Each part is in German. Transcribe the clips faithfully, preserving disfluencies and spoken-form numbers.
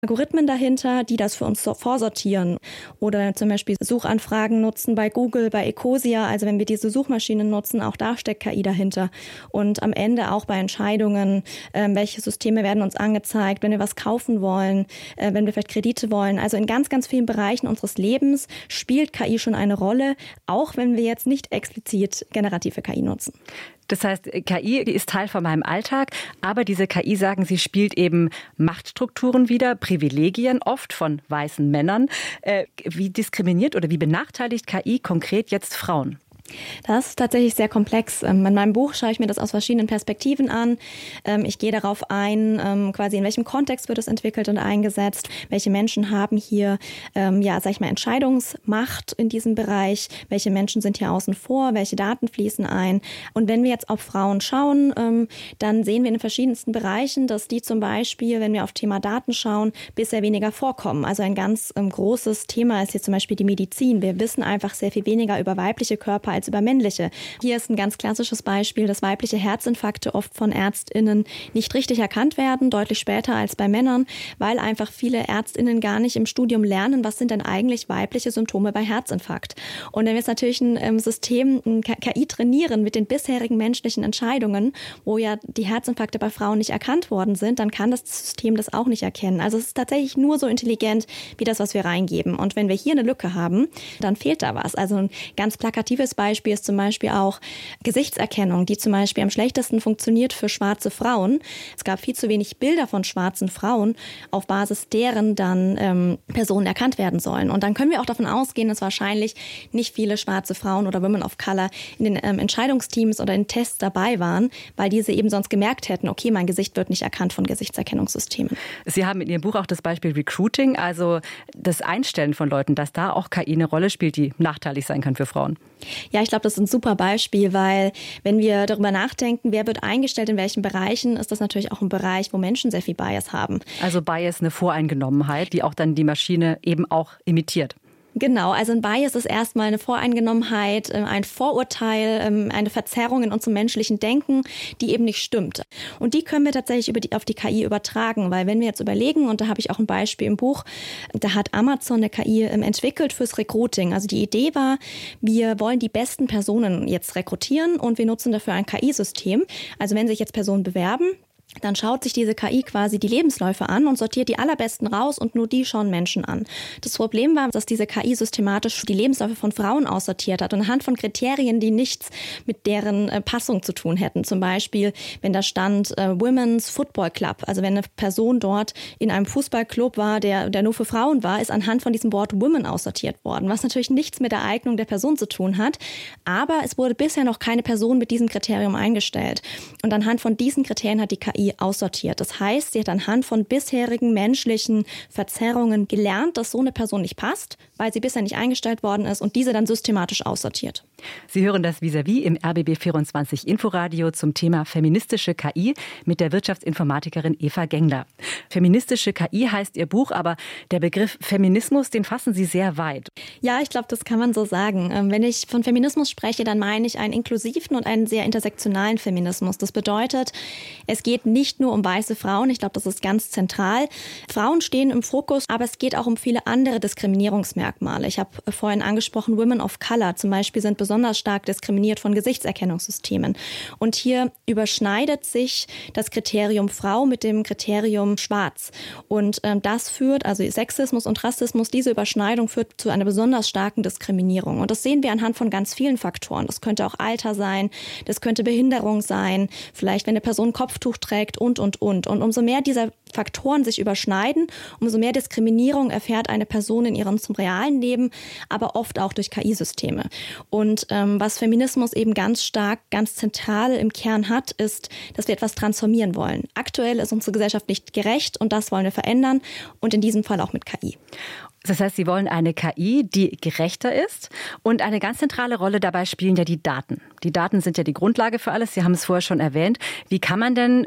Algorithmen dahinter, die das für uns so vorsortieren oder zum Beispiel Suchanfragen nutzen bei Google, bei Ecosia. Also wenn wir diese Suchmaschinen nutzen, auch da steckt K I dahinter. Und am Ende auch bei Entscheidungen, äh, welche Systeme werden uns angezeigt, wenn wir was kaufen wollen, äh, wenn wir vielleicht Kredite wollen. Also in ganz, ganz vielen Bereichen unseres Lebens spielt K I schon eine Rolle, auch wenn wir jetzt nicht explizit generative K I nutzen. Das heißt, K I ist Teil von meinem Alltag, aber diese K I, sagen Sie, spielt eben Machtstrukturen wider, Privilegien, oft von weißen Männern. Äh, wie diskriminiert oder wie benachteiligt K I konkret jetzt Frauen? Das ist tatsächlich sehr komplex. In meinem Buch schaue ich mir das aus verschiedenen Perspektiven an. Ich gehe darauf ein, quasi in welchem Kontext wird es entwickelt und eingesetzt. Welche Menschen haben hier, ja, sag ich mal, Entscheidungsmacht in diesem Bereich? Welche Menschen sind hier außen vor? Welche Daten fließen ein? Und wenn wir jetzt auf Frauen schauen, dann sehen wir in den verschiedensten Bereichen, dass die zum Beispiel, wenn wir auf Thema Daten schauen, bisher weniger vorkommen. Also ein ganz großes Thema ist hier zum Beispiel die Medizin. Wir wissen einfach sehr viel weniger über weibliche Körper als über männliche. Hier ist ein ganz klassisches Beispiel, dass weibliche Herzinfarkte oft von ÄrztInnen nicht richtig erkannt werden, deutlich später als bei Männern, weil einfach viele ÄrztInnen gar nicht im Studium lernen, was sind denn eigentlich weibliche Symptome bei Herzinfarkt. Und wenn wir jetzt natürlich ein ähm, System, ein K I trainieren mit den bisherigen menschlichen Entscheidungen, wo ja die Herzinfarkte bei Frauen nicht erkannt worden sind, dann kann das System das auch nicht erkennen. Also es ist tatsächlich nur so intelligent wie das, was wir reingeben. Und wenn wir hier eine Lücke haben, dann fehlt da was. Also ein ganz plakatives Beispiel Beispiel ist zum Beispiel auch Gesichtserkennung, die zum Beispiel am schlechtesten funktioniert für schwarze Frauen. Es gab viel zu wenig Bilder von schwarzen Frauen, auf Basis deren dann ähm, Personen erkannt werden sollen. Und dann können wir auch davon ausgehen, dass wahrscheinlich nicht viele schwarze Frauen oder Women of Color in den ähm, Entscheidungsteams oder in Tests dabei waren, weil diese eben sonst gemerkt hätten, okay, mein Gesicht wird nicht erkannt von Gesichtserkennungssystemen. Sie haben in Ihrem Buch auch das Beispiel Recruiting, also das Einstellen von Leuten, dass da auch K I eine Rolle spielt, die nachteilig sein kann für Frauen. Ja, ich glaube, das ist ein super Beispiel, weil wenn wir darüber nachdenken, wer wird eingestellt in welchen Bereichen, ist das natürlich auch ein Bereich, wo Menschen sehr viel Bias haben. Also Bias, eine Voreingenommenheit, die auch dann die Maschine eben auch imitiert. Genau, also ein Bias ist erstmal eine Voreingenommenheit, ein Vorurteil, eine Verzerrung in unserem menschlichen Denken, die eben nicht stimmt. Und die können wir tatsächlich über die, auf die K I übertragen, weil wenn wir jetzt überlegen, und da habe ich auch ein Beispiel im Buch, da hat Amazon eine K I entwickelt fürs Recruiting. Also die Idee war, wir wollen die besten Personen jetzt rekrutieren und wir nutzen dafür ein K I-System. Also wenn sich jetzt Personen bewerben, dann schaut sich diese K I quasi die Lebensläufe an und sortiert die allerbesten raus und nur die schauen Menschen an. Das Problem war, dass diese K I systematisch die Lebensläufe von Frauen aussortiert hat und anhand von Kriterien, die nichts mit deren äh, Passung zu tun hätten. Zum Beispiel, wenn da stand äh, Women's Football Club, also wenn eine Person dort in einem Fußballclub war, der, der nur für Frauen war, ist anhand von diesem Wort Women aussortiert worden, was natürlich nichts mit der Eignung der Person zu tun hat. Aber es wurde bisher noch keine Person mit diesem Kriterium eingestellt. Und anhand von diesen Kriterien hat die K I aussortiert. Das heißt, sie hat anhand von bisherigen menschlichen Verzerrungen gelernt, dass so eine Person nicht passt, weil sie bisher nicht eingestellt worden ist und diese dann systematisch aussortiert. Sie hören das Vis-à-vis im R B B vierundzwanzig Inforadio zum Thema feministische K I mit der Wirtschaftsinformatikerin Eva Gengler. Feministische K I heißt Ihr Buch, aber der Begriff Feminismus, den fassen Sie sehr weit. Ja, ich glaube, das kann man so sagen. Wenn ich von Feminismus spreche, dann meine ich einen inklusiven und einen sehr intersektionalen Feminismus. Das bedeutet, es geht nicht nur um weiße Frauen, ich glaube, das ist ganz zentral. Frauen stehen im Fokus, aber es geht auch um viele andere Diskriminierungsmerkmale. Ich habe vorhin angesprochen, Women of Color zum Beispiel sind besonders stark diskriminiert von Gesichtserkennungssystemen. Und hier überschneidet sich das Kriterium Frau mit dem Kriterium Schwarz. Und ähm, das führt, also Sexismus und Rassismus, diese Überschneidung führt zu einer besonders starken Diskriminierung. Und das sehen wir anhand von ganz vielen Faktoren. Das könnte auch Alter sein, das könnte Behinderung sein, vielleicht wenn eine Person ein Kopftuch trägt und, und, und. Und umso mehr dieser Faktoren sich überschneiden, umso mehr Diskriminierung erfährt eine Person in ihrem zum realen Leben, aber oft auch durch K I-Systeme. Und ähm, was Feminismus eben ganz stark, ganz zentral im Kern hat, ist, dass wir etwas transformieren wollen. Aktuell ist unsere Gesellschaft nicht gerecht und das wollen wir verändern und in diesem Fall auch mit K I. Das heißt, Sie wollen eine K I, die gerechter ist, und eine ganz zentrale Rolle dabei spielen ja die Daten. Die Daten sind ja die Grundlage für alles. Sie haben es vorher schon erwähnt. Wie kann man denn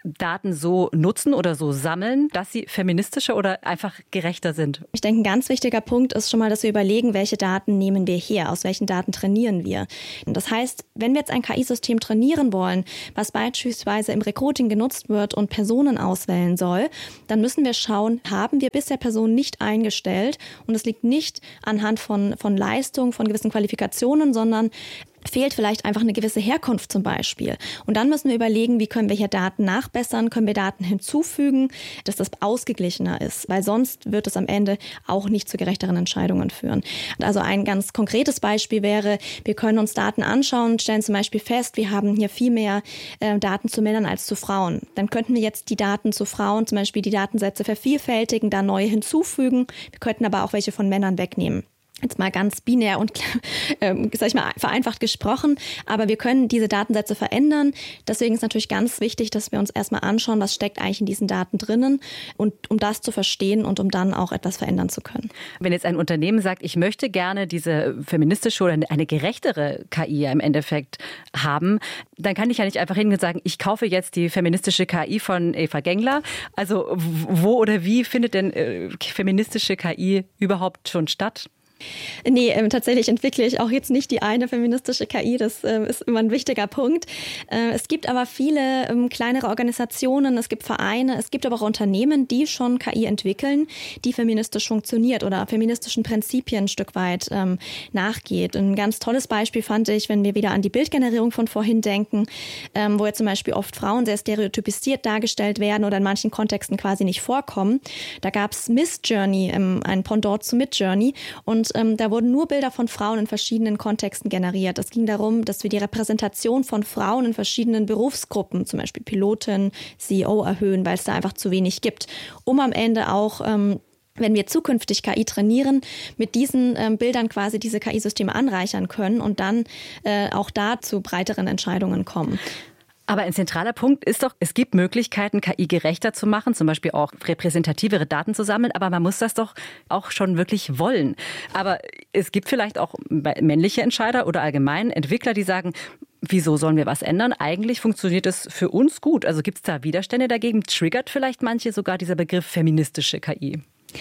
Daten so nutzen oder so sammeln, dass sie feministischer oder einfach gerechter sind? Ich denke, ein ganz wichtiger Punkt ist schon mal, dass wir überlegen, welche Daten nehmen wir her, aus welchen Daten trainieren wir. Und das heißt, wenn wir jetzt ein K I-System trainieren wollen, was beispielsweise im Recruiting genutzt wird und Personen auswählen soll, dann müssen wir schauen, haben wir bisher Personen nicht eingestellt, und es liegt nicht anhand von, von Leistung, von gewissen Qualifikationen, sondern fehlt vielleicht einfach eine gewisse Herkunft zum Beispiel. Und dann müssen wir überlegen, wie können wir hier Daten nachbessern, können wir Daten hinzufügen, dass das ausgeglichener ist, weil sonst wird es am Ende auch nicht zu gerechteren Entscheidungen führen. Also ein ganz konkretes Beispiel wäre, wir können uns Daten anschauen und stellen zum Beispiel fest, wir haben hier viel mehr äh, Daten zu Männern als zu Frauen. Dann könnten wir jetzt die Daten zu Frauen, zum Beispiel die Datensätze vervielfältigen, da neue hinzufügen. Wir könnten aber auch welche von Männern wegnehmen. Jetzt mal ganz binär und ähm, sag ich mal, vereinfacht gesprochen, aber wir können diese Datensätze verändern. Deswegen ist natürlich ganz wichtig, dass wir uns erstmal anschauen, was steckt eigentlich in diesen Daten drinnen, und um das zu verstehen und um dann auch etwas verändern zu können. Wenn jetzt ein Unternehmen sagt, ich möchte gerne diese feministische oder eine gerechtere K I im Endeffekt haben, dann kann ich ja nicht einfach hingehen und sagen, ich kaufe jetzt die feministische K I von Eva Gengler. Also wo oder wie findet denn äh, feministische K I überhaupt schon statt? Nee, ähm, tatsächlich entwickle ich auch jetzt nicht die eine feministische K I. Das ähm, ist immer ein wichtiger Punkt. Äh, es gibt aber viele ähm, kleinere Organisationen, es gibt Vereine, es gibt aber auch Unternehmen, die schon K I entwickeln, die feministisch funktioniert oder feministischen Prinzipien ein Stück weit ähm, nachgeht. Ein ganz tolles Beispiel fand ich, wenn wir wieder an die Bildgenerierung von vorhin denken, ähm, wo ja zum Beispiel oft Frauen sehr stereotypisiert dargestellt werden oder in manchen Kontexten quasi nicht vorkommen. Da gab es Miss Journey, ähm, ein Pendant zu Midjourney, und ähm, da wurden nur Bilder von Frauen in verschiedenen Kontexten generiert. Es ging darum, dass wir die Repräsentation von Frauen in verschiedenen Berufsgruppen, zum Beispiel Pilotin, C E O, erhöhen, weil es da einfach zu wenig gibt, um am Ende auch ähm, wenn wir zukünftig K I trainieren, mit diesen ähm, Bildern quasi diese K I-Systeme anreichern können und dann äh, auch da zu breiteren Entscheidungen kommen. Aber ein zentraler Punkt ist doch, es gibt Möglichkeiten, K I gerechter zu machen, zum Beispiel auch repräsentativere Daten zu sammeln, aber man muss das doch auch schon wirklich wollen. Aber es gibt vielleicht auch männliche Entscheider oder allgemein Entwickler, die sagen, wieso sollen wir was ändern? Eigentlich funktioniert es für uns gut. Also gibt es da Widerstände dagegen? Triggert vielleicht manche sogar dieser Begriff feministische K I?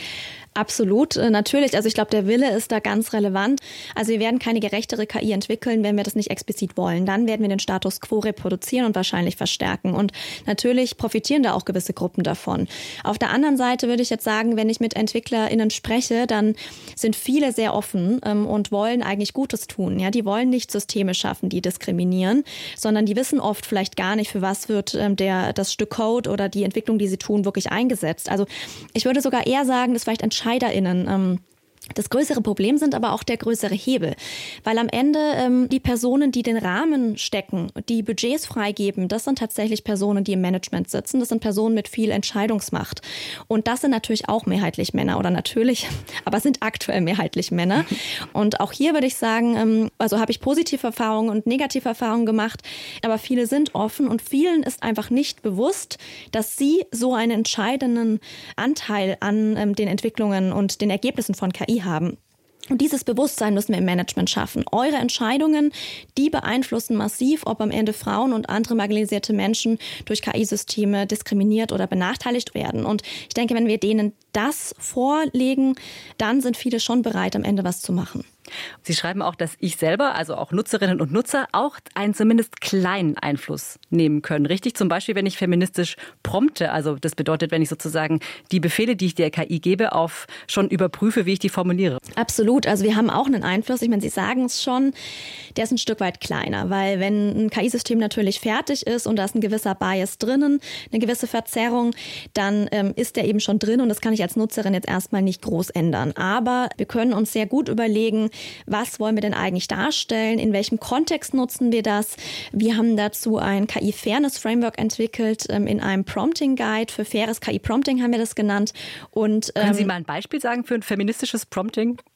Absolut, natürlich. Also ich glaube, der Wille ist da ganz relevant. Also wir werden keine gerechtere K I entwickeln, wenn wir das nicht explizit wollen. Dann werden wir den Status quo reproduzieren und wahrscheinlich verstärken. Und natürlich profitieren da auch gewisse Gruppen davon. Auf der anderen Seite würde ich jetzt sagen, wenn ich mit EntwicklerInnen spreche, dann sind viele sehr offen ähm, und wollen eigentlich Gutes tun. Ja, die wollen nicht Systeme schaffen, die diskriminieren, sondern die wissen oft vielleicht gar nicht, für was wird ähm, der, das Stück Code oder die Entwicklung, die sie tun, wirklich eingesetzt. Also ich würde sogar eher sagen, dass vielleicht EntscheiderInnen ähm, das größere Problem sind, aber auch der größere Hebel. Weil am Ende ähm, die Personen, die den Rahmen stecken, die Budgets freigeben, das sind tatsächlich Personen, die im Management sitzen. Das sind Personen mit viel Entscheidungsmacht. Und das sind natürlich auch mehrheitlich Männer oder natürlich, aber sind aktuell mehrheitlich Männer. Und auch hier würde ich sagen, ähm, also habe ich positive Erfahrungen und negative Erfahrungen gemacht, aber viele sind offen und vielen ist einfach nicht bewusst, dass sie so einen entscheidenden Anteil an ähm, den Entwicklungen und den Ergebnissen von K I haben. Und dieses Bewusstsein müssen wir im Management schaffen. Eure Entscheidungen, die beeinflussen massiv, ob am Ende Frauen und andere marginalisierte Menschen durch K I-Systeme diskriminiert oder benachteiligt werden. Und ich denke, wenn wir denen das vorlegen, dann sind viele schon bereit, am Ende was zu machen. Sie schreiben auch, dass ich selber, also auch Nutzerinnen und Nutzer, auch einen zumindest kleinen Einfluss nehmen können. Richtig? Zum Beispiel, wenn ich feministisch prompte. Also das bedeutet, wenn ich sozusagen die Befehle, die ich der K I gebe, auf schon überprüfe, wie ich die formuliere. Absolut. Also wir haben auch einen Einfluss. Ich meine, Sie sagen es schon, der ist ein Stück weit kleiner. Weil wenn ein K I-System natürlich fertig ist und da ist ein gewisser Bias drinnen, eine gewisse Verzerrung, dann ähm, ist der eben schon drin und das kann ich als Nutzerin jetzt erstmal nicht groß ändern. Aber wir können uns sehr gut überlegen, was wollen wir denn eigentlich darstellen? In welchem Kontext nutzen wir das? Wir haben dazu ein K I-Fairness-Framework entwickelt ähm, in einem Prompting-Guide. Für faires K I-Prompting haben wir das genannt. Und, ähm, Können Sie mal ein Beispiel sagen für ein feministisches Prompting?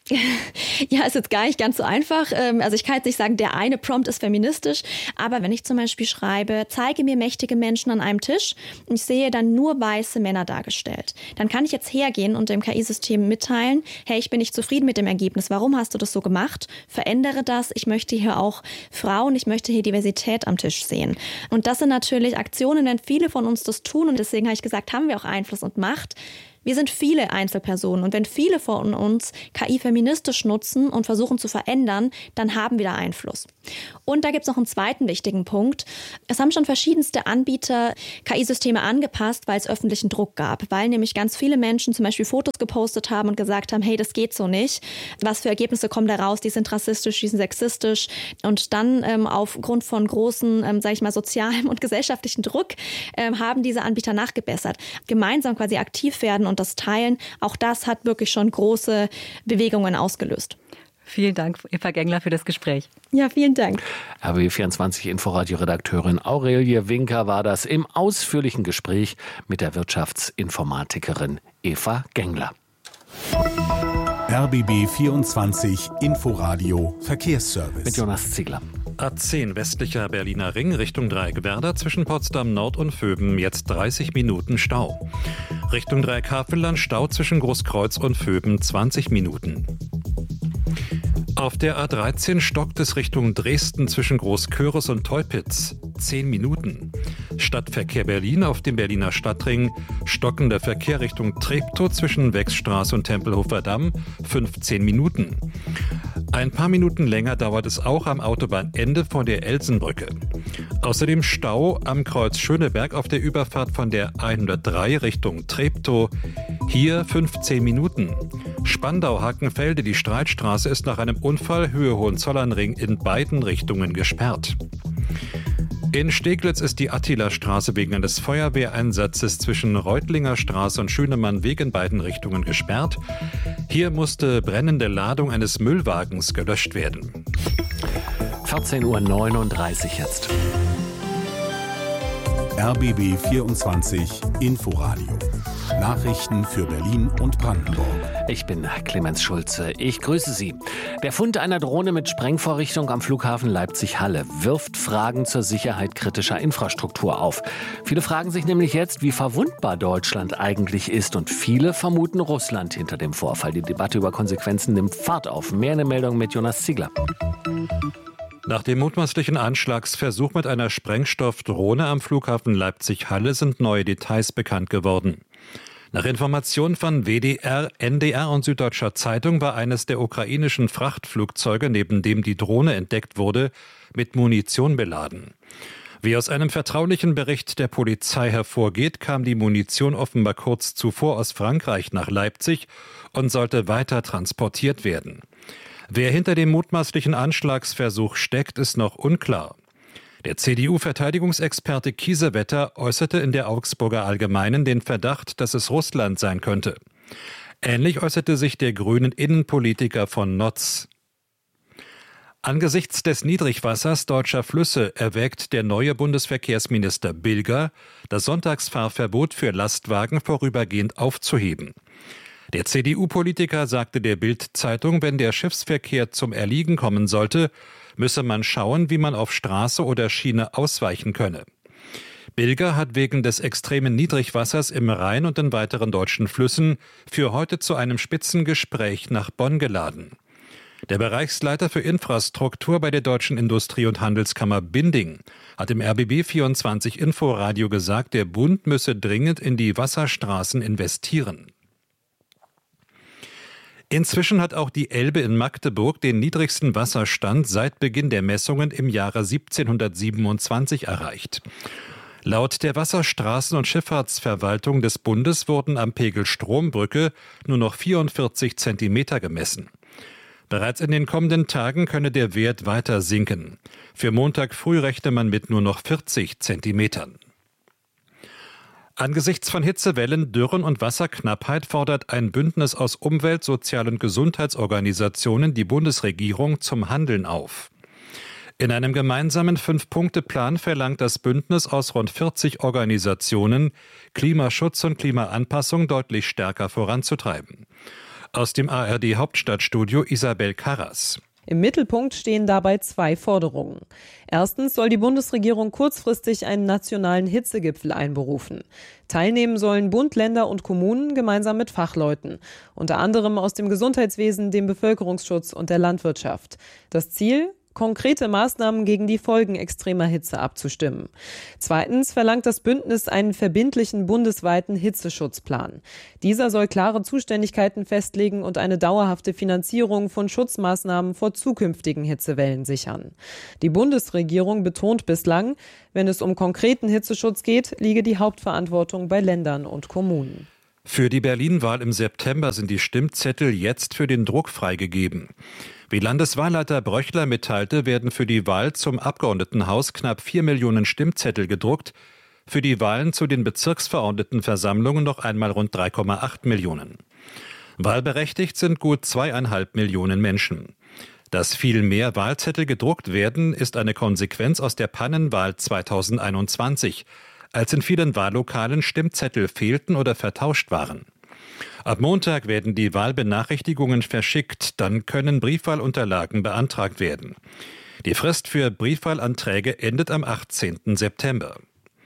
Ja, ist jetzt gar nicht ganz so einfach. Also ich kann jetzt nicht sagen, der eine Prompt ist feministisch, aber wenn ich zum Beispiel schreibe, zeige mir mächtige Menschen an einem Tisch und ich sehe dann nur weiße Männer dargestellt, dann kann ich jetzt hergehen und dem K I-System mitteilen, hey, ich bin nicht zufrieden mit dem Ergebnis, warum hast du das so gemacht? Verändere das, ich möchte hier auch Frauen, ich möchte hier Diversität am Tisch sehen. Und das sind natürlich Aktionen, wenn viele von uns das tun und deswegen habe ich gesagt, haben wir auch Einfluss und Macht. Wir sind viele Einzelpersonen und wenn viele von uns K I feministisch nutzen und versuchen zu verändern, dann haben wir da Einfluss. Und da gibt es noch einen zweiten wichtigen Punkt. Es haben schon verschiedenste Anbieter K I-Systeme angepasst, weil es öffentlichen Druck gab. Weil nämlich ganz viele Menschen zum Beispiel Fotos gepostet haben und gesagt haben, hey, das geht so nicht. Was für Ergebnisse kommen da raus? Die sind rassistisch, die sind sexistisch. Und dann ähm, aufgrund von großen, ähm, sage ich mal, sozialem und gesellschaftlichen Druck ähm, haben diese Anbieter nachgebessert. Gemeinsam quasi aktiv werden und das teilen, auch das hat wirklich schon große Bewegungen ausgelöst. Vielen Dank, Eva Gengler, für das Gespräch. Ja, vielen Dank. R B B vierundzwanzig Inforadio-Redakteurin Aurelie Winker war das im ausführlichen Gespräch mit der Wirtschaftsinformatikerin Eva Gengler. R B B vierundzwanzig Inforadio Verkehrsservice. Mit Jonas Ziegler. A zehn westlicher Berliner Ring Richtung Dreieckwerder zwischen Potsdam Nord und Vöben jetzt dreißig Minuten Stau. Richtung Dreieck-Havelland Stau zwischen Großkreuz und Vöben zwanzig Minuten. Auf der A dreizehn stockt es Richtung Dresden zwischen Großköris und Teupitz. zehn Minuten. Stadtverkehr Berlin auf dem Berliner Stadtring. Stockender Verkehr Richtung Treptow zwischen Wechsstraße und Tempelhofer Damm. fünfzehn Minuten. Ein paar Minuten länger dauert es auch am Autobahnende vor der Elsenbrücke. Außerdem Stau am Kreuz Schöneberg auf der Überfahrt von der hundertdrei Richtung Treptow. Hier fünfzehn Minuten. Spandau-Hakenfelde, die Streitstraße ist nach einem Unfall Höhe Hohenzollernring in beiden Richtungen gesperrt. In Steglitz ist die Attila-Straße wegen eines Feuerwehreinsatzes zwischen Reutlinger Straße und Schönemann-Weg in beiden Richtungen gesperrt. Hier musste brennende Ladung eines Müllwagens gelöscht werden. vierzehn Uhr neununddreißig jetzt. R B B vierundzwanzig Inforadio. Nachrichten für Berlin und Brandenburg. Ich bin Clemens Schulze. Ich grüße Sie. Der Fund einer Drohne mit Sprengvorrichtung am Flughafen Leipzig-Halle wirft Fragen zur Sicherheit kritischer Infrastruktur auf. Viele fragen sich nämlich jetzt, wie verwundbar Deutschland eigentlich ist. Und viele vermuten Russland hinter dem Vorfall. Die Debatte über Konsequenzen nimmt Fahrt auf. Mehr in der Meldung mit Jonas Ziegler. Nach dem mutmaßlichen Anschlagsversuch mit einer Sprengstoffdrohne am Flughafen Leipzig-Halle sind neue Details bekannt geworden. Nach Informationen von W D R, N D R und Süddeutscher Zeitung war eines der ukrainischen Frachtflugzeuge, neben dem die Drohne entdeckt wurde, mit Munition beladen. Wie aus einem vertraulichen Bericht der Polizei hervorgeht, kam die Munition offenbar kurz zuvor aus Frankreich nach Leipzig und sollte weiter transportiert werden. Wer hinter dem mutmaßlichen Anschlagsversuch steckt, ist noch unklar. Der C D U-Verteidigungsexperte Kiesewetter äußerte in der Augsburger Allgemeinen den Verdacht, dass es Russland sein könnte. Ähnlich äußerte sich der grünen Innenpolitiker von Notz. Angesichts des Niedrigwassers deutscher Flüsse erwägt der neue Bundesverkehrsminister Bilger, das Sonntagsfahrverbot für Lastwagen vorübergehend aufzuheben. Der C D U-Politiker sagte der Bild-Zeitung, wenn der Schiffsverkehr zum Erliegen kommen sollte, müsse man schauen, wie man auf Straße oder Schiene ausweichen könne. Bilger hat wegen des extremen Niedrigwassers im Rhein und in weiteren deutschen Flüssen für heute zu einem Spitzengespräch nach Bonn geladen. Der Bereichsleiter für Infrastruktur bei der Deutschen Industrie- und Handelskammer Binding hat im R B B vierundzwanzig Inforadio gesagt, der Bund müsse dringend in die Wasserstraßen investieren. Inzwischen hat auch die Elbe in Magdeburg den niedrigsten Wasserstand seit Beginn der Messungen im Jahre siebzehnhundertsiebenundzwanzig erreicht. Laut der Wasserstraßen- und Schifffahrtsverwaltung des Bundes wurden am Pegel Strombrücke nur noch vierundvierzig Zentimeter gemessen. Bereits in den kommenden Tagen könne der Wert weiter sinken. Für Montag früh rechne man mit nur noch vierzig Zentimetern. Angesichts von Hitzewellen, Dürren und Wasserknappheit fordert ein Bündnis aus Umwelt-, Sozial- und Gesundheitsorganisationen die Bundesregierung zum Handeln auf. In einem gemeinsamen Fünf-Punkte-Plan verlangt das Bündnis aus rund vierzig Organisationen, Klimaschutz und Klimaanpassung deutlich stärker voranzutreiben. Aus dem A R D-Hauptstadtstudio Isabel Karras. Im Mittelpunkt stehen dabei zwei Forderungen. Erstens soll die Bundesregierung kurzfristig einen nationalen Hitzegipfel einberufen. Teilnehmen sollen Bund, Länder und Kommunen gemeinsam mit Fachleuten, unter anderem aus dem Gesundheitswesen, dem Bevölkerungsschutz und der Landwirtschaft. Das Ziel? Konkrete Maßnahmen gegen die Folgen extremer Hitze abzustimmen. Zweitens verlangt das Bündnis einen verbindlichen bundesweiten Hitzeschutzplan. Dieser soll klare Zuständigkeiten festlegen und eine dauerhafte Finanzierung von Schutzmaßnahmen vor zukünftigen Hitzewellen sichern. Die Bundesregierung betont bislang, wenn es um konkreten Hitzeschutz geht, liege die Hauptverantwortung bei Ländern und Kommunen. Für die Berlin-Wahl im September sind die Stimmzettel jetzt für den Druck freigegeben. Wie Landeswahlleiter Bröchler mitteilte, werden für die Wahl zum Abgeordnetenhaus knapp vier Millionen Stimmzettel gedruckt, für die Wahlen zu den Bezirksverordnetenversammlungen noch einmal rund drei Komma acht Millionen. Wahlberechtigt sind gut zweieinhalb Millionen Menschen. Dass viel mehr Wahlzettel gedruckt werden, ist eine Konsequenz aus der Pannenwahl zweitausendeinundzwanzig, als in vielen Wahllokalen Stimmzettel fehlten oder vertauscht waren. Ab Montag werden die Wahlbenachrichtigungen verschickt, dann können Briefwahlunterlagen beantragt werden. Die Frist für Briefwahlanträge endet am achtzehnten September.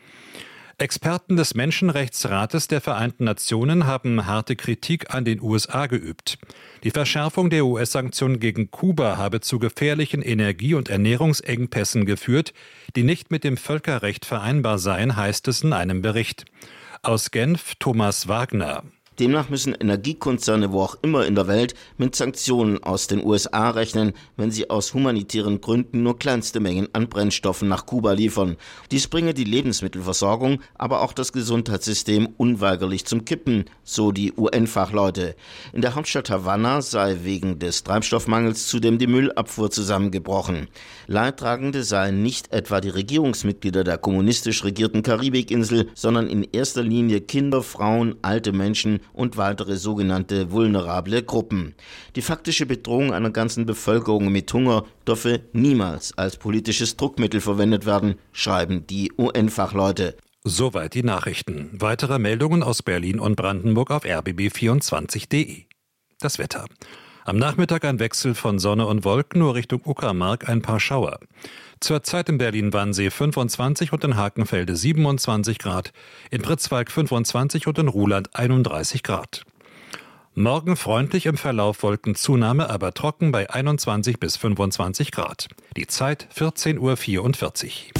Experten des Menschenrechtsrates der Vereinten Nationen haben harte Kritik an den U S A geübt. Die Verschärfung der U S-Sanktionen gegen Kuba habe zu gefährlichen Energie- und Ernährungsengpässen geführt, die nicht mit dem Völkerrecht vereinbar seien, heißt es in einem Bericht. Aus Genf Thomas Wagner. Demnach müssen Energiekonzerne wo auch immer in der Welt mit Sanktionen aus den U S A rechnen, wenn sie aus humanitären Gründen nur kleinste Mengen an Brennstoffen nach Kuba liefern. Dies bringe die Lebensmittelversorgung, aber auch das Gesundheitssystem unweigerlich zum Kippen, so die U N-Fachleute. In der Hauptstadt Havanna sei wegen des Treibstoffmangels zudem die Müllabfuhr zusammengebrochen. Leidtragende seien nicht etwa die Regierungsmitglieder der kommunistisch regierten Karibikinsel, sondern in erster Linie Kinder, Frauen, alte Menschen und weitere sogenannte vulnerable Gruppen. Die faktische Bedrohung einer ganzen Bevölkerung mit Hunger dürfe niemals als politisches Druckmittel verwendet werden, schreiben die U N-Fachleute. Soweit die Nachrichten. Weitere Meldungen aus Berlin und Brandenburg auf r b b vierundzwanzig punkt d e. Das Wetter. Am Nachmittag ein Wechsel von Sonne und Wolken, nur Richtung Uckermark ein paar Schauer. Zurzeit in Berlin-Wannsee fünfundzwanzig und in Hakenfelde siebenundzwanzig Grad, in Pritzwalk fünfundzwanzig und in Ruhland einunddreißig Grad. Morgen freundlich, im Verlauf Wolkenzunahme, aber trocken bei einundzwanzig bis fünfundzwanzig Grad. Die Zeit vierzehn Uhr vierundvierzig.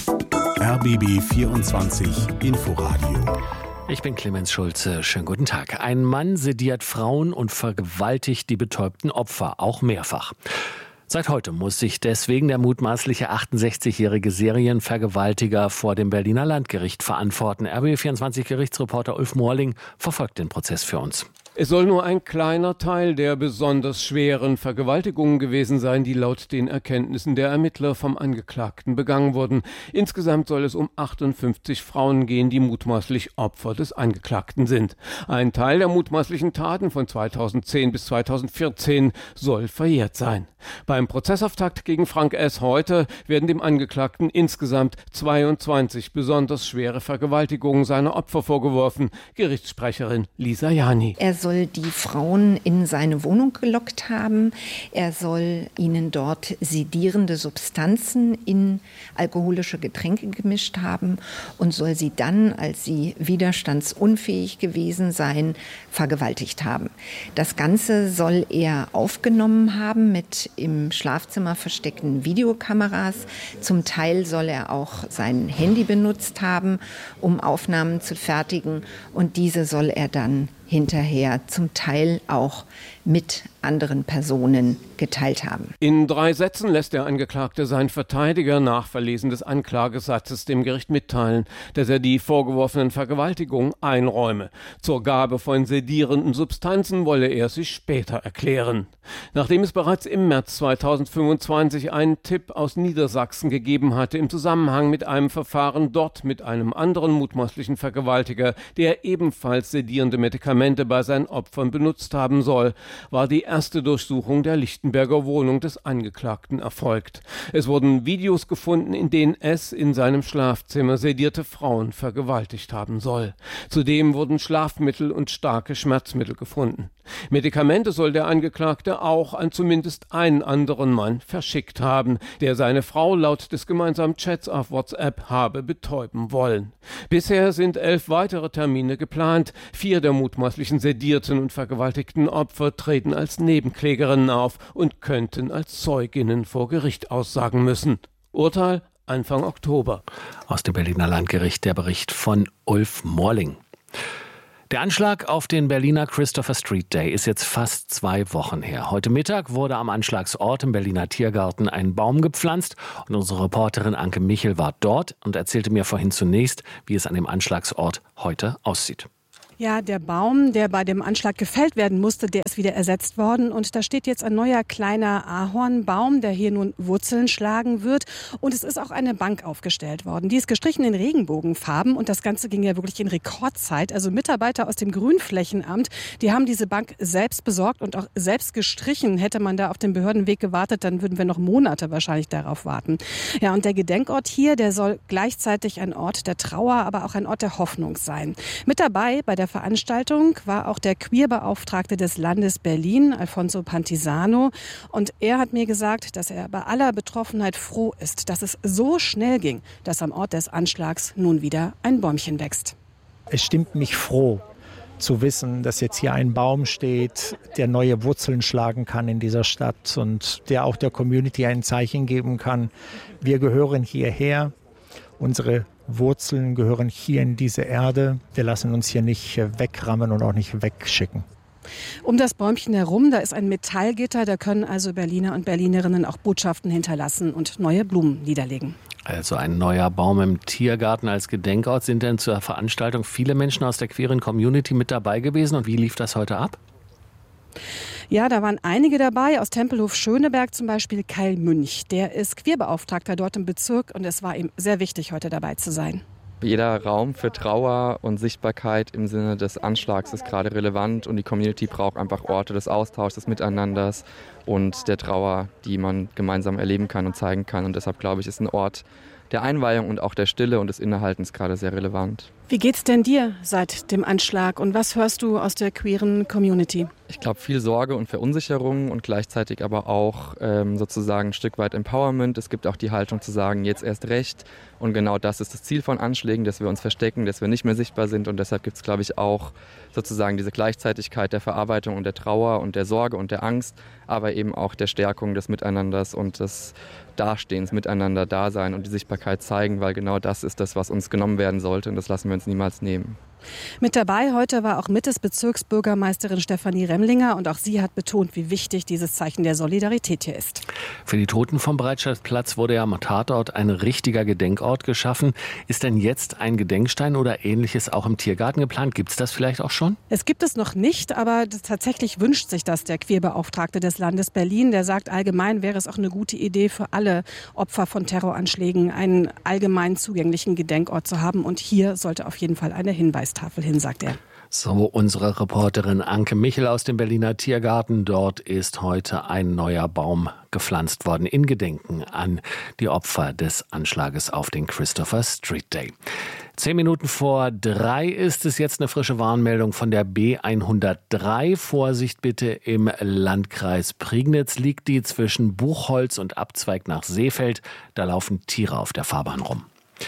R B B vierundzwanzig Inforadio. Ich bin Clemens Schulze. Schönen guten Tag. Ein Mann sediert Frauen und vergewaltigt die betäubten Opfer, auch mehrfach. Seit heute muss sich deswegen der mutmaßliche achtundsechzigjährige Serienvergewaltiger vor dem Berliner Landgericht verantworten. R B B vierundzwanzig Gerichtsreporter Ulf Morling verfolgt den Prozess für uns. Es soll nur ein kleiner Teil der besonders schweren Vergewaltigungen gewesen sein, die laut den Erkenntnissen der Ermittler vom Angeklagten begangen wurden. Insgesamt soll es um achtundfünfzig Frauen gehen, die mutmaßlich Opfer des Angeklagten sind. Ein Teil der mutmaßlichen Taten von zweitausendzehn bis zweitausendvierzehn soll verjährt sein. Beim Prozessauftakt gegen Frank S. heute werden dem Angeklagten insgesamt zweiundzwanzig besonders schwere Vergewaltigungen seiner Opfer vorgeworfen. Gerichtssprecherin Lisa Jani. Er soll die Frauen in seine Wohnung gelockt haben. Er soll ihnen dort sedierende Substanzen in alkoholische Getränke gemischt haben und soll sie dann, als sie widerstandsunfähig gewesen seien, vergewaltigt haben. Das Ganze soll er aufgenommen haben mit im Schlafzimmer versteckten Videokameras. Zum Teil soll er auch sein Handy benutzt haben, um Aufnahmen zu fertigen, und diese soll er dann hinterher zum Teil auch mit anderen Personen geteilt haben. In drei Sätzen lässt der Angeklagte seinen Verteidiger nach Verlesen des Anklagesatzes dem Gericht mitteilen, dass er die vorgeworfenen Vergewaltigungen einräume. Zur Gabe von sedierenden Substanzen wolle er sich später erklären. Nachdem es bereits im März zweitausendfünfundzwanzig einen Tipp aus Niedersachsen gegeben hatte im Zusammenhang mit einem Verfahren dort mit einem anderen mutmaßlichen Vergewaltiger, der ebenfalls sedierende Medikamente bei seinen Opfern benutzt haben soll, war die erste Durchsuchung der Lichtenberger Wohnung des Angeklagten erfolgt. Es wurden Videos gefunden, in denen es in seinem Schlafzimmer sedierte Frauen vergewaltigt haben soll. Zudem wurden Schlafmittel und starke Schmerzmittel gefunden. Medikamente soll der Angeklagte auch an zumindest einen anderen Mann verschickt haben, der seine Frau laut des gemeinsamen Chats auf WhatsApp habe betäuben wollen. Bisher sind elf weitere Termine geplant. Vier der mutmaßlichen sedierten und vergewaltigten Opfer treten als Nebenklägerinnen auf und könnten als Zeuginnen vor Gericht aussagen müssen. Urteil Anfang Oktober. Aus dem Berliner Landgericht der Bericht von Ulf Morling. Der Anschlag auf den Berliner Christopher Street Day ist jetzt fast zwei Wochen her. Heute Mittag wurde am Anschlagsort im Berliner Tiergarten ein Baum gepflanzt und unsere Reporterin Anke Michel war dort und erzählte mir vorhin zunächst, wie es an dem Anschlagsort heute aussieht. Ja, der Baum, der bei dem Anschlag gefällt werden musste, der ist wieder ersetzt worden. Und da steht jetzt ein neuer kleiner Ahornbaum, der hier nun Wurzeln schlagen wird. Und es ist auch eine Bank aufgestellt worden. Die ist gestrichen in Regenbogenfarben. Und das Ganze ging ja wirklich in Rekordzeit. Also Mitarbeiter aus dem Grünflächenamt, die haben diese Bank selbst besorgt und auch selbst gestrichen. Hätte man da auf den Behördenweg gewartet, dann würden wir noch Monate wahrscheinlich darauf warten. Ja, und der Gedenkort hier, der soll gleichzeitig ein Ort der Trauer, aber auch ein Ort der Hoffnung sein. Mit dabei bei der Veranstaltung war auch der Queerbeauftragte des Landes Berlin, Alfonso Pantisano. Und er hat mir gesagt, dass er bei aller Betroffenheit froh ist, dass es so schnell ging, dass am Ort des Anschlags nun wieder ein Bäumchen wächst. Es stimmt mich froh zu wissen, dass jetzt hier ein Baum steht, der neue Wurzeln schlagen kann in dieser Stadt und der auch der Community ein Zeichen geben kann. Wir gehören hierher. Unsere Wurzeln gehören hier in diese Erde. Wir lassen uns hier nicht wegrammen und auch nicht wegschicken. Um das Bäumchen herum, da ist ein Metallgitter. Da können also Berliner und Berlinerinnen auch Botschaften hinterlassen und neue Blumen niederlegen. Also ein neuer Baum im Tiergarten als Gedenkort. Sind denn zur Veranstaltung viele Menschen aus der queeren Community mit dabei gewesen? Und wie lief das heute ab? Ja, da waren einige dabei, aus Tempelhof-Schöneberg zum Beispiel Kai Münch. Der ist Queerbeauftragter dort im Bezirk und es war ihm sehr wichtig, heute dabei zu sein. Jeder Raum für Trauer und Sichtbarkeit im Sinne des Anschlags ist gerade relevant und die Community braucht einfach Orte des Austauschs, des Miteinanders und der Trauer, die man gemeinsam erleben kann und zeigen kann. Und deshalb, glaube ich, ist ein Ort der Einweihung und auch der Stille und des Innehaltens gerade sehr relevant. Wie geht's denn dir seit dem Anschlag und was hörst du aus der queeren Community? Ich glaube, viel Sorge und Verunsicherung und gleichzeitig aber auch ähm, sozusagen ein Stück weit Empowerment. Es gibt auch die Haltung zu sagen, jetzt erst recht. Und genau das ist das Ziel von Anschlägen, dass wir uns verstecken, dass wir nicht mehr sichtbar sind. Und deshalb gibt es, glaube ich, auch sozusagen diese Gleichzeitigkeit der Verarbeitung und der Trauer und der Sorge und der Angst, aber eben auch der Stärkung des Miteinanders und des Dastehens, miteinander da sein und die Sichtbarkeit zeigen, weil genau das ist das, was uns genommen werden sollte und das lassen wir uns niemals nehmen. Mit dabei heute war auch Mittes Bezirksbürgermeisterin Stefanie Remlinger und auch sie hat betont, wie wichtig dieses Zeichen der Solidarität hier ist. Für die Toten vom Breitscheidplatz wurde ja am Tatort ein richtiger Gedenkort geschaffen. Ist denn jetzt ein Gedenkstein oder Ähnliches auch im Tiergarten geplant? Gibt es das vielleicht auch schon? Es gibt es noch nicht, aber tatsächlich wünscht sich das der Queerbeauftragte des Landes Berlin. Der sagt, allgemein wäre es auch eine gute Idee für alle Opfer von Terroranschlägen, einen allgemein zugänglichen Gedenkort zu haben. Und hier sollte auf jeden Fall eine Hinweis Tafel hin, sagt er. So, unsere Reporterin Anke Michel aus dem Berliner Tiergarten. Dort ist heute ein neuer Baum gepflanzt worden in Gedenken an die Opfer des Anschlages auf den Christopher Street Day. Zehn Minuten vor drei ist es jetzt eine frische Warnmeldung von der B hundertdrei. Vorsicht bitte, im Landkreis Prignitz liegt die zwischen Buchholz und Abzweig nach Seefeld. Da laufen Tiere auf der Fahrbahn rum.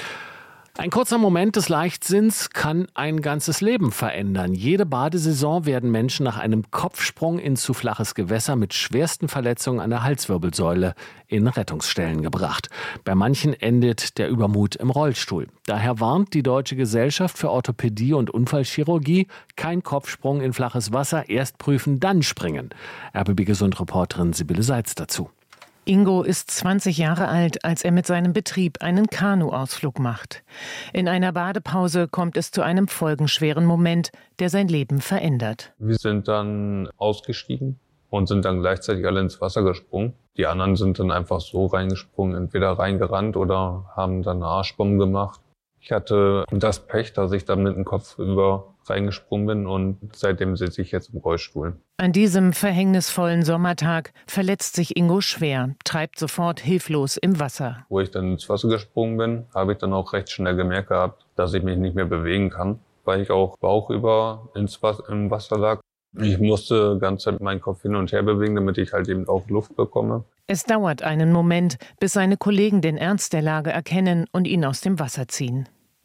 Ein kurzer Moment des Leichtsinns kann ein ganzes Leben verändern. Jede Badesaison werden Menschen nach einem Kopfsprung in zu flaches Gewässer mit schwersten Verletzungen an der Halswirbelsäule in Rettungsstellen gebracht. Bei manchen endet der Übermut im Rollstuhl. Daher warnt die Deutsche Gesellschaft für Orthopädie und Unfallchirurgie: kein Kopfsprung in flaches Wasser, erst prüfen, dann springen. R B B-Gesund-Reporterin Sibylle Seitz dazu. Ingo ist zwanzig Jahre alt, als er mit seinem Betrieb einen Kanuausflug macht. In einer Badepause kommt es zu einem folgenschweren Moment, der sein Leben verändert. Wir sind dann ausgestiegen und sind dann gleichzeitig alle ins Wasser gesprungen. Die anderen sind dann einfach so reingesprungen, entweder reingerannt oder haben dann eine Arschbombe gemacht. Ich hatte das Pech, dass ich dann mit dem Kopf über reingesprungen bin und seitdem sitze ich jetzt im Rollstuhl. An diesem verhängnisvollen Sommertag verletzt sich Ingo schwer, treibt sofort hilflos im Wasser. Wo ich dann ins Wasser gesprungen bin, habe ich dann auch recht schnell gemerkt gehabt, dass ich mich nicht mehr bewegen kann, weil ich auch bauchüber ins Wasser, im Wasser lag. Ich musste die ganze Zeit meinen Kopf hin und her bewegen, damit ich halt eben auch Luft bekomme. Es dauert einen Moment, bis seine Kollegen den Ernst der Lage erkennen und ihn aus dem Wasser ziehen.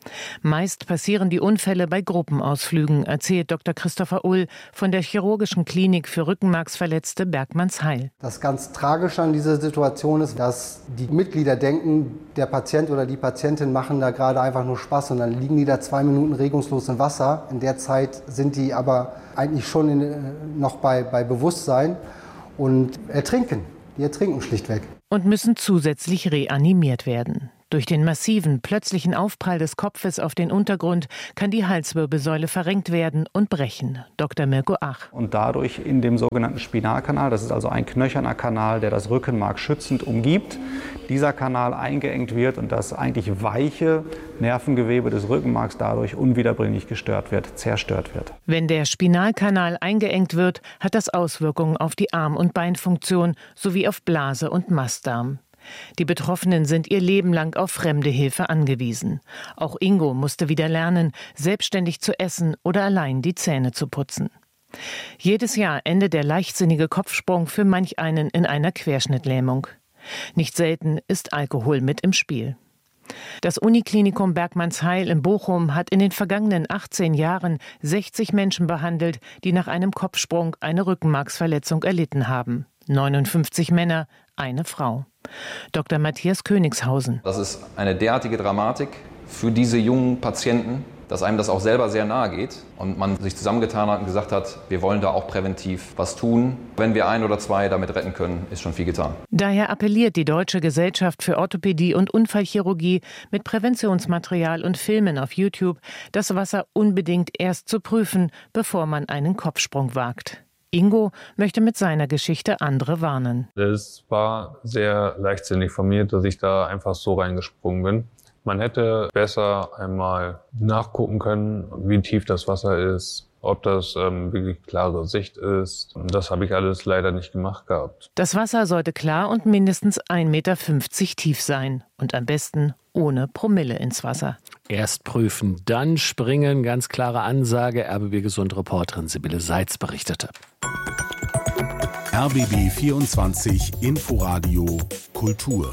Meist passieren die Unfälle bei Gruppenausflügen, erzählt Doktor Christopher Ull von der Chirurgischen Klinik für Rückenmarksverletzte Bergmannsheil. Das ganz Tragische an dieser Situation ist, dass die Mitglieder denken, der Patient oder die Patientin machen da gerade einfach nur Spaß und dann liegen die da zwei Minuten regungslos im Wasser. In der Zeit sind die aber eigentlich schon in, noch bei, bei Bewusstsein und ertrinken. Die ertrinken schlichtweg. Und müssen zusätzlich reanimiert werden. Durch den massiven, plötzlichen Aufprall des Kopfes auf den Untergrund kann die Halswirbelsäule verrenkt werden und brechen. Doktor Mirko Ach. Und dadurch in dem sogenannten Spinalkanal, das ist also ein knöcherner Kanal, der das Rückenmark schützend umgibt, dieser Kanal eingeengt wird und das eigentlich weiche Nervengewebe des Rückenmarks dadurch unwiederbringlich gestört wird, zerstört wird. Wenn der Spinalkanal eingeengt wird, hat das Auswirkungen auf die Arm- und Beinfunktion sowie auf Blase und Mastdarm. Die Betroffenen sind ihr Leben lang auf fremde Hilfe angewiesen. Auch Ingo musste wieder lernen, selbstständig zu essen oder allein die Zähne zu putzen. Jedes Jahr endet der leichtsinnige Kopfsprung für manch einen in einer Querschnittlähmung. Nicht selten ist Alkohol mit im Spiel. Das Uniklinikum Bergmannsheil in Bochum hat in den vergangenen achtzehn Jahren sechzig Menschen behandelt, die nach einem Kopfsprung eine Rückenmarksverletzung erlitten haben. neunundfünfzig Männer, eine Frau. Doktor Matthias Königshausen. Das ist eine derartige Dramatik für diese jungen Patienten, dass einem das auch selber sehr nahe geht und man sich zusammengetan hat und gesagt hat, wir wollen da auch präventiv was tun. Wenn wir ein oder zwei damit retten können, ist schon viel getan. Daher appelliert die Deutsche Gesellschaft für Orthopädie und Unfallchirurgie mit Präventionsmaterial und Filmen auf YouTube, das Wasser unbedingt erst zu prüfen, bevor man einen Kopfsprung wagt. Ingo möchte mit seiner Geschichte andere warnen. Es war sehr leichtsinnig von mir, dass ich da einfach so reingesprungen bin. Man hätte besser einmal nachgucken können, wie tief das Wasser ist, ob das ähm, wirklich klare Sicht ist. Das habe ich alles leider nicht gemacht gehabt. Das Wasser sollte klar und mindestens ein Meter fünfzig tief sein und am besten ohne Promille ins Wasser. Erst prüfen, dann springen. Ganz klare Ansage. R B B Gesund-Reporterin Sibylle Seitz berichtete. R B B vierundzwanzig Inforadio Kultur.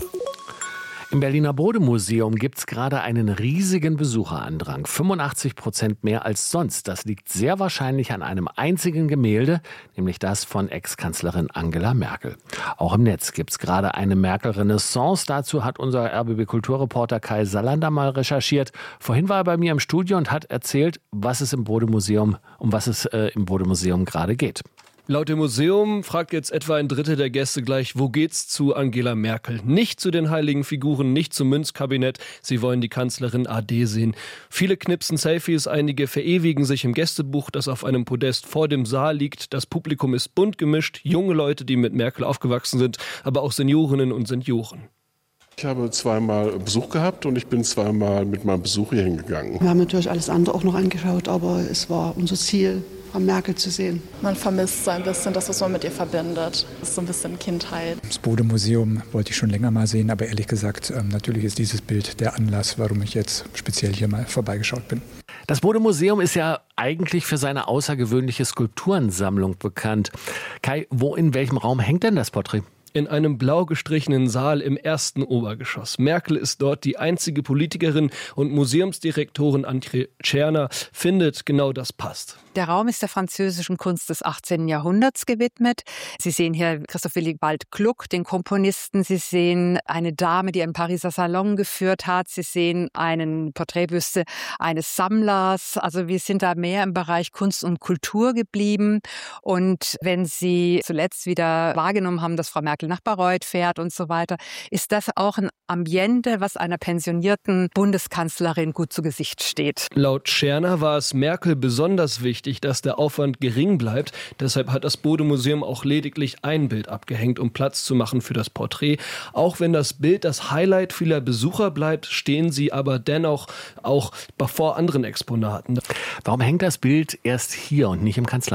Im Berliner Bode-Museum gibt es gerade einen riesigen Besucherandrang. fünfundachtzig Prozent mehr als sonst. Das liegt sehr wahrscheinlich an einem einzigen Gemälde, nämlich das von Ex-Kanzlerin Angela Merkel. Auch im Netz gibt es gerade eine Merkel-Renaissance. Dazu hat unser R B B-Kulturreporter Kai Salander mal recherchiert. Vorhin war er bei mir im Studio und hat erzählt, was es im Bode-Museum, um was es äh, im Bode-Museum gerade geht. Laut dem Museum fragt jetzt etwa ein Drittel der Gäste gleich, wo geht's zu Angela Merkel? Nicht zu den heiligen Figuren, nicht zum Münzkabinett. Sie wollen die Kanzlerin A D sehen. Viele knipsen Selfies, einige verewigen sich im Gästebuch, das auf einem Podest vor dem Saal liegt. Das Publikum ist bunt gemischt, junge Leute, die mit Merkel aufgewachsen sind, aber auch Seniorinnen und Senioren. Ich habe zweimal Besuch gehabt und ich bin zweimal mit meinem Besuch hier hingegangen. Wir haben natürlich alles andere auch noch angeschaut, aber es war unser Ziel, Frau Merkel zu sehen. Man vermisst so ein bisschen das, was man mit ihr verbindet. Das ist so ein bisschen Kindheit. Das Bode-Museum wollte ich schon länger mal sehen, aber ehrlich gesagt, ähm, natürlich ist dieses Bild der Anlass, warum ich jetzt speziell hier mal vorbeigeschaut bin. Das Bode-Museum ist ja eigentlich für seine außergewöhnliche Skulpturensammlung bekannt. Kai, wo in welchem Raum hängt denn das Porträt? In einem blau gestrichenen Saal im ersten Obergeschoss. Merkel ist dort die einzige Politikerin und Museumsdirektorin Antje Czerner findet, genau das passt. Der Raum ist der französischen Kunst des achtzehnten Jahrhunderts gewidmet. Sie sehen hier Christoph Willibald Gluck, den Komponisten. Sie sehen eine Dame, die einen Pariser Salon geführt hat. Sie sehen einen Porträtbüste eines Sammlers. Also wir sind da mehr im Bereich Kunst und Kultur geblieben. Und wenn Sie zuletzt wieder wahrgenommen haben, dass Frau Merkel nach Bayreuth fährt und so weiter, ist das auch ein Ambiente, was einer pensionierten Bundeskanzlerin gut zu Gesicht steht. Laut Czerner war es Merkel besonders wichtig, dass der Aufwand gering bleibt. Deshalb hat das Bode-Museum auch lediglich ein Bild abgehängt, um Platz zu machen für das Porträt. Auch wenn das Bild das Highlight vieler Besucher bleibt, stehen sie aber dennoch auch vor anderen Exponaten. Warum hängt das Bild erst hier und nicht im Kanzleramt?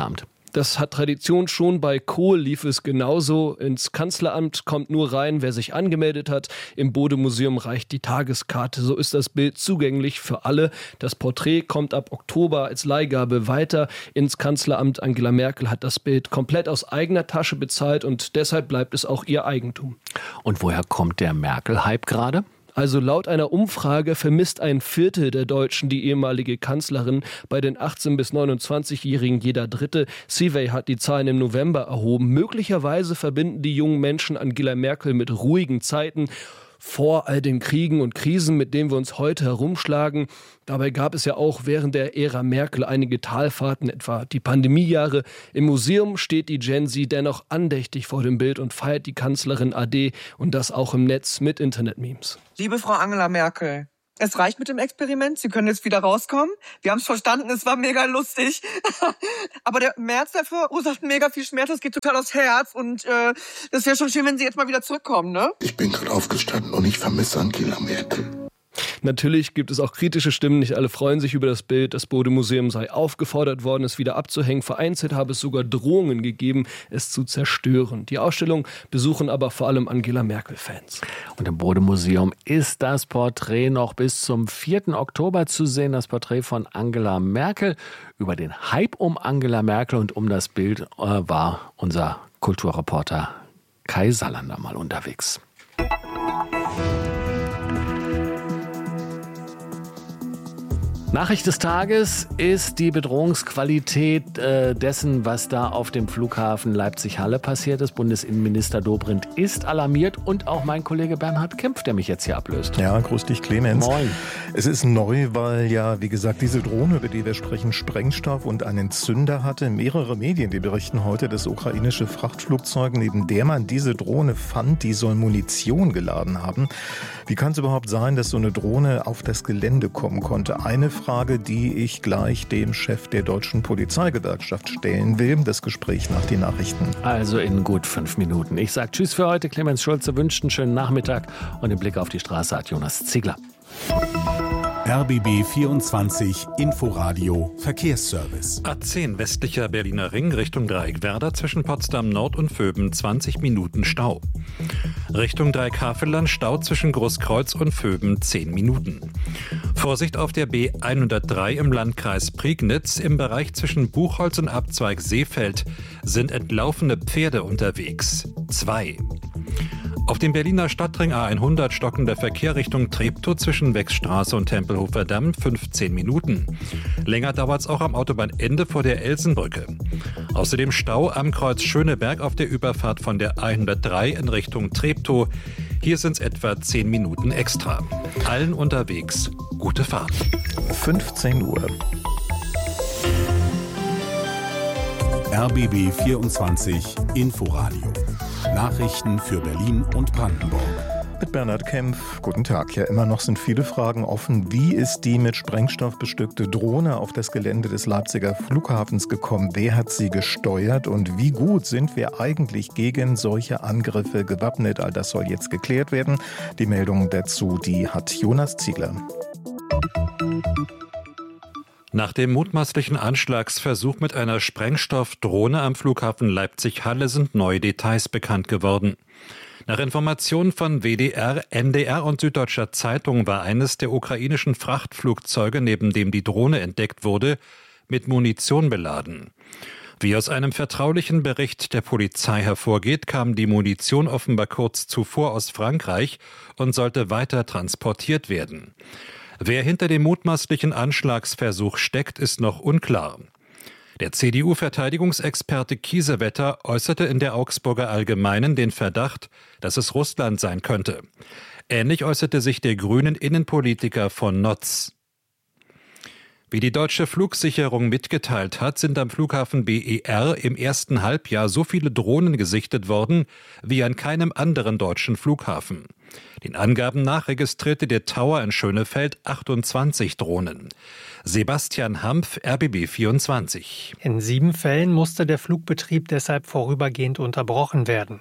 Das hat Tradition, schon bei Kohl lief es genauso. Ins Kanzleramt kommt nur rein, wer sich angemeldet hat. Im Bode-Museum reicht die Tageskarte. So ist das Bild zugänglich für alle. Das Porträt kommt ab Oktober als Leihgabe weiter ins Kanzleramt. Angela Merkel hat das Bild komplett aus eigener Tasche bezahlt und deshalb bleibt es auch ihr Eigentum. Und woher kommt der Merkel-Hype gerade? Also laut einer Umfrage vermisst ein Viertel der Deutschen die ehemalige Kanzlerin. Bei den achtzehn- bis neunundzwanzigjährigen jeder Dritte. Seavey hat die Zahlen im November erhoben. Möglicherweise verbinden die jungen Menschen Angela Merkel mit ruhigen Zeiten vor all den Kriegen und Krisen, mit denen wir uns heute herumschlagen. Dabei gab es ja auch während der Ära Merkel einige Talfahrten, etwa die Pandemiejahre. Im Museum steht die Gen Z dennoch andächtig vor dem Bild und feiert die Kanzlerin A D und das auch im Netz mit Internet-Memes. Liebe Frau Angela Merkel, es reicht mit dem Experiment. Sie können jetzt wieder rauskommen. Wir haben es verstanden, es war mega lustig. Aber der März, der verursacht mega viel Schmerz. Das geht total aufs Herz. Und äh, das wäre schon schön, wenn Sie jetzt mal wieder zurückkommen, ne? Ich bin gerade aufgestanden und ich vermisse Angela Merkel. Natürlich gibt es auch kritische Stimmen. Nicht alle freuen sich über das Bild. Das Bode-Museum sei aufgefordert worden, es wieder abzuhängen. Vereinzelt habe es sogar Drohungen gegeben, es zu zerstören. Die Ausstellung besuchen aber vor allem Angela Merkel-Fans. Und im Bode-Museum ist das Porträt noch bis zum vierten Oktober zu sehen. Das Porträt von Angela Merkel. Über den Hype um Angela Merkel und um das Bild äh, war unser Kulturreporter Kai Salander mal unterwegs. Nachricht des Tages ist die Bedrohungsqualität äh, dessen, was da auf dem Flughafen Leipzig-Halle passiert ist. Bundesinnenminister Dobrindt ist alarmiert und auch mein Kollege Bernhard Kempf, der mich jetzt hier ablöst. Ja, grüß dich, Clemens. Moin. Es ist neu, weil ja, wie gesagt, diese Drohne, über die wir sprechen, Sprengstoff und einen Zünder hatte. Mehrere Medien, die berichten heute, dass ukrainische Frachtflugzeuge, neben der man diese Drohne fand, die soll Munition geladen haben. Wie kann es überhaupt sein, dass so eine Drohne auf das Gelände kommen konnte? Eine Frage, die ich gleich dem Chef der Deutschen Polizeigewerkschaft stellen will. Das Gespräch nach den Nachrichten. Also in gut fünf Minuten. Ich sage Tschüss für heute. Clemens Schulze wünscht einen schönen Nachmittag und den Blick auf die Straße hat Jonas Ziegler. R B B vierundzwanzig Inforadio Verkehrsservice. A zehn westlicher Berliner Ring Richtung Dreieckwerder zwischen Potsdam Nord und Vöben zwanzig Minuten Stau. Richtung Dreieck-Havelland Stau zwischen Großkreuz und Vöben zehn Minuten. Vorsicht auf der B hundertdrei im Landkreis Prignitz. Im Bereich zwischen Buchholz und Abzweig Seefeld sind entlaufene Pferde unterwegs. zwei. Auf dem Berliner Stadtring A hundert stockender Verkehr Richtung Treptow zwischen Wechsstraße und Tempelhofer Damm fünfzehn Minuten. Länger dauert es auch am Autobahnende vor der Elsenbrücke. Außerdem Stau am Kreuz Schöneberg auf der Überfahrt von der A hundertdrei in Richtung Treptow. Hier sind es etwa zehn Minuten extra. Allen unterwegs gute Fahrt. fünfzehn Uhr. R B B vierundzwanzig Inforadio. Nachrichten für Berlin und Brandenburg. Mit Bernhard Kempf. Guten Tag. Ja, immer noch sind viele Fragen offen. Wie ist die mit Sprengstoff bestückte Drohne auf das Gelände des Leipziger Flughafens gekommen? Wer hat sie gesteuert? Und wie gut sind wir eigentlich gegen solche Angriffe gewappnet? All das soll jetzt geklärt werden. Die Meldung dazu, die hat Jonas Ziegler. Nach dem mutmaßlichen Anschlagsversuch mit einer Sprengstoffdrohne am Flughafen Leipzig-Halle sind neue Details bekannt geworden. Nach Informationen von W D R, N D R und Süddeutscher Zeitung war eines der ukrainischen Frachtflugzeuge, neben dem die Drohne entdeckt wurde, mit Munition beladen. Wie aus einem vertraulichen Bericht der Polizei hervorgeht, kam die Munition offenbar kurz zuvor aus Frankreich und sollte weiter transportiert werden. Wer hinter dem mutmaßlichen Anschlagsversuch steckt, ist noch unklar. Der C D U-Verteidigungsexperte Kiesewetter äußerte in der Augsburger Allgemeinen den Verdacht, dass es Russland sein könnte. Ähnlich äußerte sich der grünen Innenpolitiker von Notz. Wie die deutsche Flugsicherung mitgeteilt hat, sind am Flughafen B E R im ersten Halbjahr so viele Drohnen gesichtet worden wie an keinem anderen deutschen Flughafen. Den Angaben nach registrierte der Tower in Schönefeld achtundzwanzig Drohnen. Sebastian Hampf, R B B vierundzwanzig. In sieben Fällen musste der Flugbetrieb deshalb vorübergehend unterbrochen werden.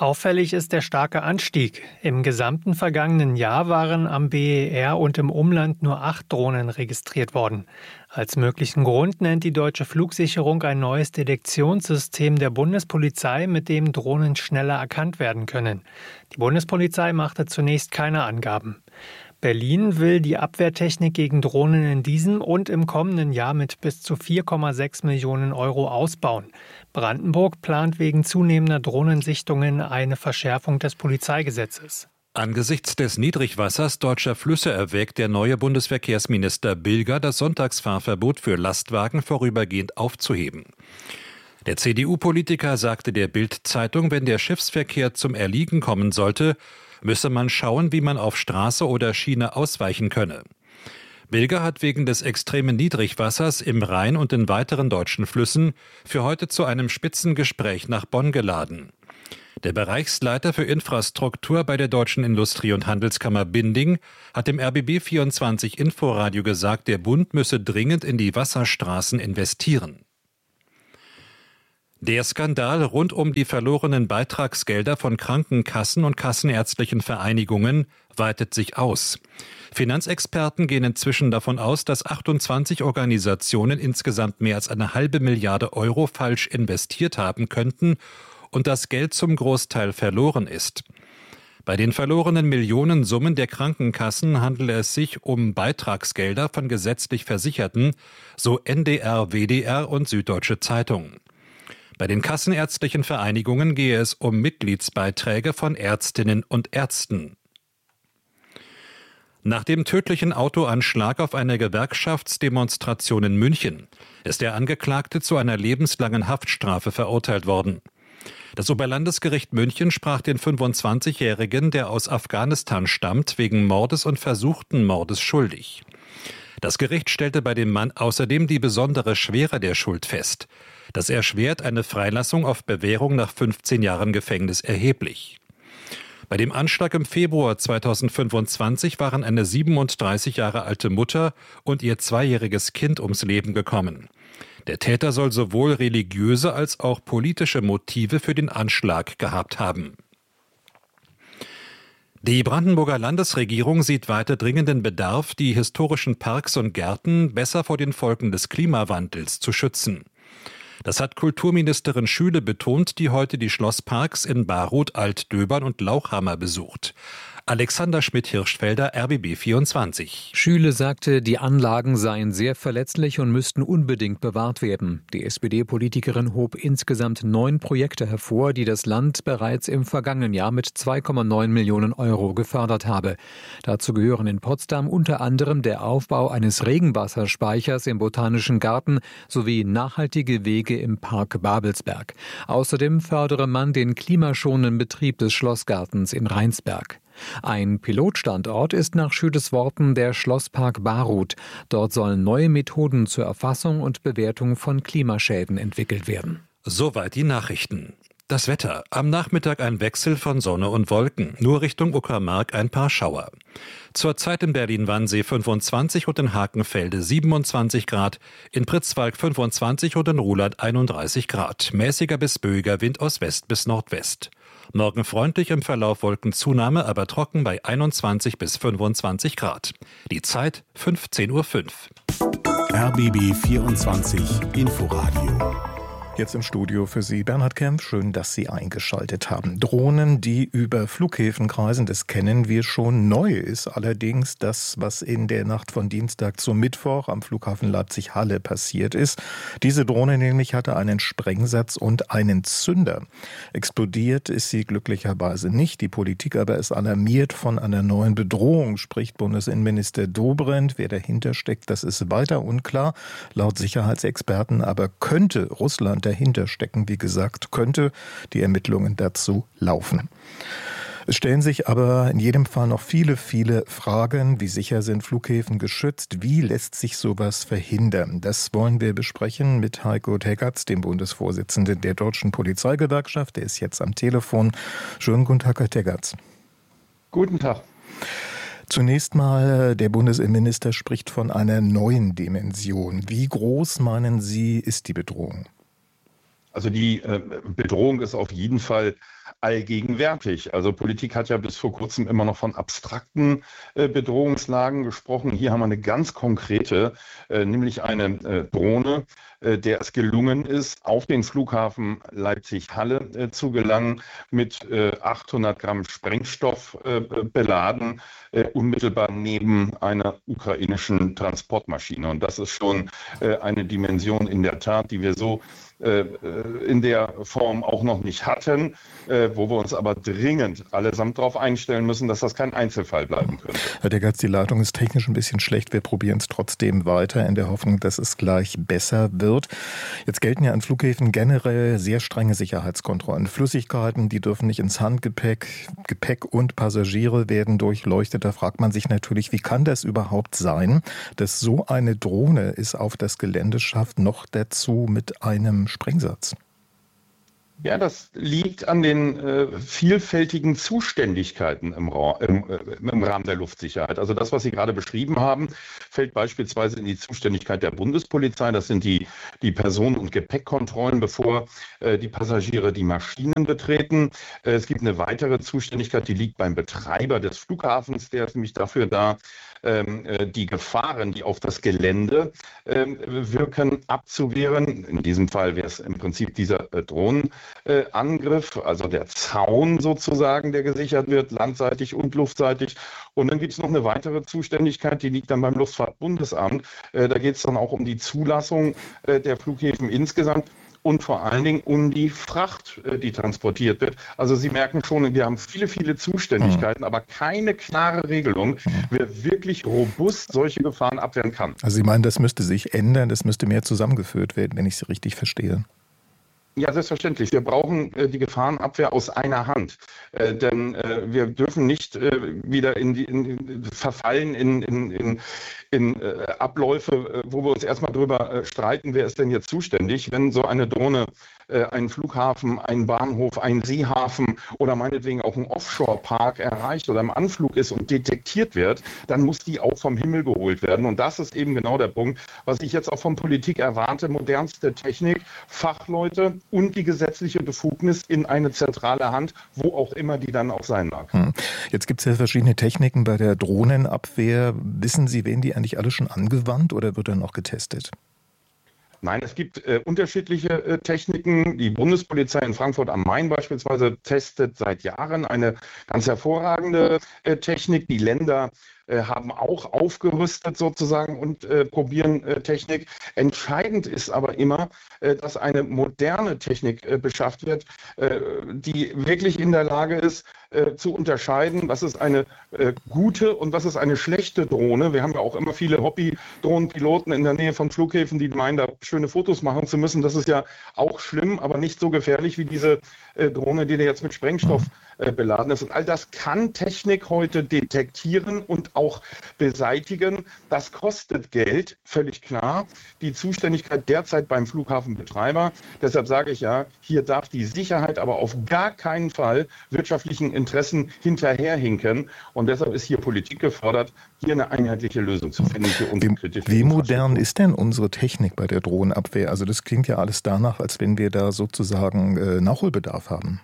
Auffällig ist der starke Anstieg. Im gesamten vergangenen Jahr waren am B E R und im Umland nur acht Drohnen registriert worden. Als möglichen Grund nennt die Deutsche Flugsicherung ein neues Detektionssystem der Bundespolizei, mit dem Drohnen schneller erkannt werden können. Die Bundespolizei machte zunächst keine Angaben. Berlin will die Abwehrtechnik gegen Drohnen in diesem und im kommenden Jahr mit bis zu vier Komma sechs Millionen Euro ausbauen. Brandenburg plant wegen zunehmender Drohnensichtungen eine Verschärfung des Polizeigesetzes. Angesichts des Niedrigwassers deutscher Flüsse erwägt der neue Bundesverkehrsminister Bilger, das Sonntagsfahrverbot für Lastwagen vorübergehend aufzuheben. Der C D U-Politiker sagte der Bild-Zeitung, wenn der Schiffsverkehr zum Erliegen kommen sollte, müsse man schauen, wie man auf Straße oder Schiene ausweichen könne. Bilger hat wegen des extremen Niedrigwassers im Rhein und in weiteren deutschen Flüssen für heute zu einem Spitzengespräch nach Bonn geladen. Der Bereichsleiter für Infrastruktur bei der Deutschen Industrie- und Handelskammer Binding hat dem R B B vierundzwanzig Inforadio gesagt, der Bund müsse dringend in die Wasserstraßen investieren. Der Skandal rund um die verlorenen Beitragsgelder von Krankenkassen und kassenärztlichen Vereinigungen weitet sich aus. Finanzexperten gehen inzwischen davon aus, dass achtundzwanzig Organisationen insgesamt mehr als eine halbe Milliarde Euro falsch investiert haben könnten und das Geld zum Großteil verloren ist. Bei den verlorenen Millionensummen der Krankenkassen handele es sich um Beitragsgelder von gesetzlich Versicherten, so N D R, W D R und Süddeutsche Zeitung. Bei den kassenärztlichen Vereinigungen gehe es um Mitgliedsbeiträge von Ärztinnen und Ärzten. Nach dem tödlichen Autoanschlag auf eine Gewerkschaftsdemonstration in München ist der Angeklagte zu einer lebenslangen Haftstrafe verurteilt worden. Das Oberlandesgericht München sprach den fünfundzwanzigjährigen, der aus Afghanistan stammt, wegen Mordes und versuchten Mordes schuldig. Das Gericht stellte bei dem Mann außerdem die besondere Schwere der Schuld fest. Das erschwert eine Freilassung auf Bewährung nach fünfzehn Jahren Gefängnis erheblich. Bei dem Anschlag im Februar zweitausendfünfundzwanzig waren eine siebenunddreißig Jahre alte Mutter und ihr zweijähriges Kind ums Leben gekommen. Der Täter soll sowohl religiöse als auch politische Motive für den Anschlag gehabt haben. Die Brandenburger Landesregierung sieht weiter dringenden Bedarf, die historischen Parks und Gärten besser vor den Folgen des Klimawandels zu schützen. Das hat Kulturministerin Schüle betont, die heute die Schlossparks in Baruth, Altdöbern und Lauchhammer besucht. Alexander Schmidt-Hirschfelder, R B B vierundzwanzig. Schüle sagte, die Anlagen seien sehr verletzlich und müssten unbedingt bewahrt werden. Die S P D-Politikerin hob insgesamt neun Projekte hervor, die das Land bereits im vergangenen Jahr mit zwei Komma neun Millionen Euro gefördert habe. Dazu gehören in Potsdam unter anderem der Aufbau eines Regenwasserspeichers im Botanischen Garten sowie nachhaltige Wege im Park Babelsberg. Außerdem fördere man den klimaschonenden Betrieb des Schlossgartens in Rheinsberg. Ein Pilotstandort ist nach Schüles Worten der Schlosspark Baruth. Dort sollen neue Methoden zur Erfassung und Bewertung von Klimaschäden entwickelt werden. Soweit die Nachrichten. Das Wetter. Am Nachmittag ein Wechsel von Sonne und Wolken. Nur Richtung Uckermark ein paar Schauer. Zurzeit in Berlin-Wannsee fünfundzwanzig und in Hakenfelde siebenundzwanzig Grad, in Pritzwalk fünfundzwanzig und in Ruhland einunddreißig Grad. Mäßiger bis böiger Wind aus West bis Nordwest. Morgen freundlich, im Verlauf Wolkenzunahme, aber trocken bei einundzwanzig bis fünfundzwanzig Grad. Die Zeit fünfzehn Uhr fünf. R B B vierundzwanzig Inforadio. Jetzt im Studio für Sie Bernhard Kempf. Schön, dass Sie eingeschaltet haben. Drohnen, die über Flughäfen kreisen, das kennen wir schon. Neu ist allerdings das, was in der Nacht von Dienstag zum Mittwoch am Flughafen Leipzig-Halle passiert ist. Diese Drohne nämlich hatte einen Sprengsatz und einen Zünder. Explodiert ist sie glücklicherweise nicht. Die Politik aber ist alarmiert von einer neuen Bedrohung, spricht Bundesinnenminister Dobrindt. Wer dahinter steckt, das ist weiter unklar. Laut Sicherheitsexperten aber könnte Russland dahinter stecken. Wie gesagt, könnte die Ermittlungen dazu laufen. Es stellen sich aber in jedem Fall noch viele, viele Fragen. Wie sicher sind Flughäfen geschützt? Wie lässt sich sowas verhindern? Das wollen wir besprechen mit Heiko Teggerts, dem Bundesvorsitzenden der Deutschen Polizeigewerkschaft. Der ist jetzt am Telefon. Schönen guten Tag, Herr Teggerts. Guten Tag. Zunächst mal, der Bundesinnenminister spricht von einer neuen Dimension. Wie groß, meinen Sie, ist die Bedrohung? Also die äh, Bedrohung ist auf jeden Fall allgegenwärtig. Also Politik hat ja bis vor kurzem immer noch von abstrakten äh, Bedrohungslagen gesprochen. Hier haben wir eine ganz konkrete, äh, nämlich eine äh, Drohne, äh, der es gelungen ist, auf den Flughafen Leipzig-Halle äh, zu gelangen, mit äh, achthundert Gramm Sprengstoff äh, beladen, äh, unmittelbar neben einer ukrainischen Transportmaschine. Und das ist schon äh, eine Dimension in der Tat, die wir so in der Form auch noch nicht hatten, wo wir uns aber dringend allesamt darauf einstellen müssen, dass das kein Einzelfall bleiben könnte. Herr Degertz, die Leitung ist technisch ein bisschen schlecht. Wir probieren es trotzdem weiter in der Hoffnung, dass es gleich besser wird. Jetzt gelten ja an Flughäfen generell sehr strenge Sicherheitskontrollen. Flüssigkeiten, die dürfen nicht ins Handgepäck. Gepäck und Passagiere werden durchleuchtet. Da fragt man sich natürlich, wie kann das überhaupt sein, dass so eine Drohne es auf das Gelände schafft, noch dazu mit einem Sprengsatz? Ja, das liegt an den äh, vielfältigen Zuständigkeiten im, Ra- im, äh, im Rahmen der Luftsicherheit. Also das, was Sie gerade beschrieben haben, fällt beispielsweise in die Zuständigkeit der Bundespolizei. Das sind die, die Personen- und Gepäckkontrollen, bevor äh, die Passagiere die Maschinen betreten. Äh, es gibt eine weitere Zuständigkeit, die liegt beim Betreiber des Flughafens. Der ist nämlich dafür da, ähm, äh, die Gefahren, die auf das Gelände äh, wirken, abzuwehren. In diesem Fall wäre es im Prinzip dieser äh, Drohnen. Äh, Angriff, also der Zaun sozusagen, der gesichert wird, landseitig und luftseitig. Und dann gibt es noch eine weitere Zuständigkeit, die liegt dann beim Luftfahrtbundesamt. Äh, da geht es dann auch um die Zulassung äh, der Flughäfen insgesamt und vor allen Dingen um die Fracht, äh, die transportiert wird. Also Sie merken schon, wir haben viele, viele Zuständigkeiten, mhm. aber keine klare Regelung, wer wirklich robust solche Gefahren abwehren kann. Also Sie meinen, das müsste sich ändern, das müsste mehr zusammengeführt werden, wenn ich Sie richtig verstehe. Ja, selbstverständlich. Wir brauchen äh, die Gefahrenabwehr aus einer Hand. Äh, denn äh, wir dürfen nicht äh, wieder in die, in, in, verfallen in, in, in, in äh, Abläufe, äh, wo wir uns erstmal drüber äh, streiten, wer ist denn jetzt zuständig, wenn so eine Drohne äh, einen Flughafen, einen Bahnhof, einen Seehafen oder meinetwegen auch einen Offshore-Park erreicht oder im Anflug ist und detektiert wird, dann muss die auch vom Himmel geholt werden. Und das ist eben genau der Punkt, was ich jetzt auch von Politik erwarte. Modernste Technik, Fachleute und die gesetzliche Befugnis in eine zentrale Hand, wo auch immer die dann auch sein mag. Jetzt gibt es ja verschiedene Techniken bei der Drohnenabwehr. Wissen Sie, werden die eigentlich alle schon angewandt oder wird dann noch getestet? Nein, es gibt äh, unterschiedliche äh, Techniken. Die Bundespolizei in Frankfurt am Main beispielsweise testet seit Jahren eine ganz hervorragende äh, Technik. Die Länder äh, haben auch aufgerüstet sozusagen und äh, probieren äh, Technik. Entscheidend ist aber immer, äh, dass eine moderne Technik äh, beschafft wird, äh, die wirklich in der Lage ist, äh, zu unterscheiden, was ist eine äh, gute und was ist eine schlechte Drohne. Wir haben ja auch immer viele Hobby-Drohnenpiloten in der Nähe von Flughäfen, die meinen, da schöne Fotos machen zu müssen. Das ist ja auch schlimm, aber nicht so gefährlich wie diese äh, Drohne, die da jetzt mit Sprengstoff äh, beladen ist. Und all das kann Technik heute detektieren und auch beseitigen. Das kostet Geld, völlig klar. Die Zuständigkeit derzeit beim Flughafenbetreiber. Deshalb sage ich ja, hier darf die Sicherheit aber auf gar keinen Fall wirtschaftlichen Interessen hinterherhinken. Und deshalb ist hier Politik gefordert, hier eine einheitliche Lösung zu finden für unsere kritische Wie modern ist denn unsere Technik bei der Drohnenabwehr? Also das klingt ja alles danach, als wenn wir da sozusagen äh, Nachholbedarf haben.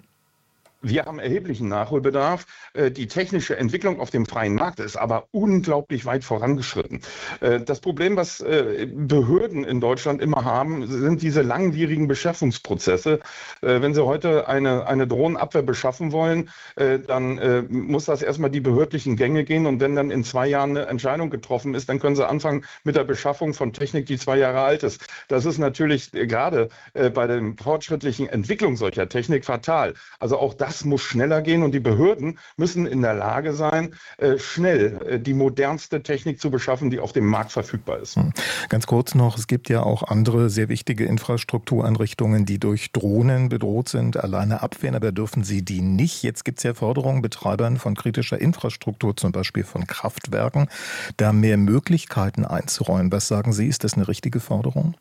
Wir haben erheblichen Nachholbedarf. Die technische Entwicklung auf dem freien Markt ist aber unglaublich weit vorangeschritten. Das Problem, was Behörden in Deutschland immer haben, sind diese langwierigen Beschaffungsprozesse. Wenn sie heute eine, eine Drohnenabwehr beschaffen wollen, dann muss das erstmal die behördlichen Gänge gehen. Und wenn dann in zwei Jahren eine Entscheidung getroffen ist, dann können sie anfangen mit der Beschaffung von Technik, die zwei Jahre alt ist. Das ist natürlich gerade bei der fortschrittlichen Entwicklung solcher Technik fatal. Also auch das Das muss schneller gehen und die Behörden müssen in der Lage sein, schnell die modernste Technik zu beschaffen, die auf dem Markt verfügbar ist. Ganz kurz noch, es gibt ja auch andere sehr wichtige Infrastruktureinrichtungen, die durch Drohnen bedroht sind, alleine abwehren, aber dürfen sie die nicht. Jetzt gibt es ja Forderungen Betreibern von kritischer Infrastruktur, zum Beispiel von Kraftwerken, da mehr Möglichkeiten einzuräumen. Was sagen Sie, ist das eine richtige Forderung?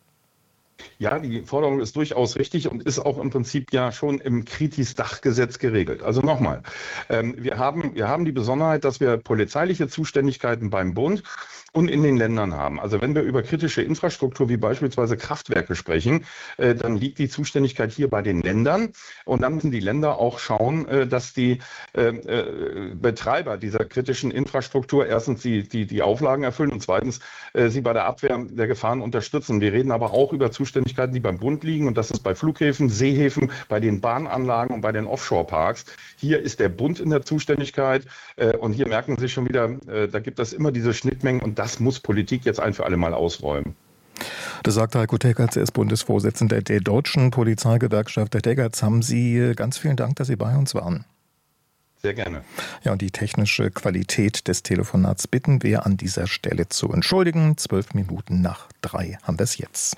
Ja, die Forderung ist durchaus richtig und ist auch im Prinzip ja schon im Kritis-Dachgesetz geregelt. Also nochmal, ähm, wir haben, wir haben die Besonderheit, dass wir polizeiliche Zuständigkeiten beim Bund und in den Ländern haben. Also wenn wir über kritische Infrastruktur wie beispielsweise Kraftwerke sprechen, äh, dann liegt die Zuständigkeit hier bei den Ländern. Und dann müssen die Länder auch schauen, äh, dass die äh, äh, Betreiber dieser kritischen Infrastruktur erstens die, die, die Auflagen erfüllen und zweitens äh, sie bei der Abwehr der Gefahren unterstützen. Wir reden aber auch über Zuständigkeiten, die beim Bund liegen. Und das ist bei Flughäfen, Seehäfen, bei den Bahnanlagen und bei den Offshore-Parks. Hier ist der Bund in der Zuständigkeit. Äh, und hier merken Sie schon wieder, äh, da gibt es immer diese Schnittmengen. Und das muss Politik jetzt ein für alle Mal ausräumen. Das sagt Heiko Teggerts, er ist Bundesvorsitzender der Deutschen Polizeigewerkschaft. Herr Teggerts, haben Sie ganz vielen Dank, dass Sie bei uns waren. Sehr gerne. Ja, und die technische Qualität des Telefonats bitten wir an dieser Stelle zu entschuldigen. Zwölf Minuten nach drei haben wir es jetzt.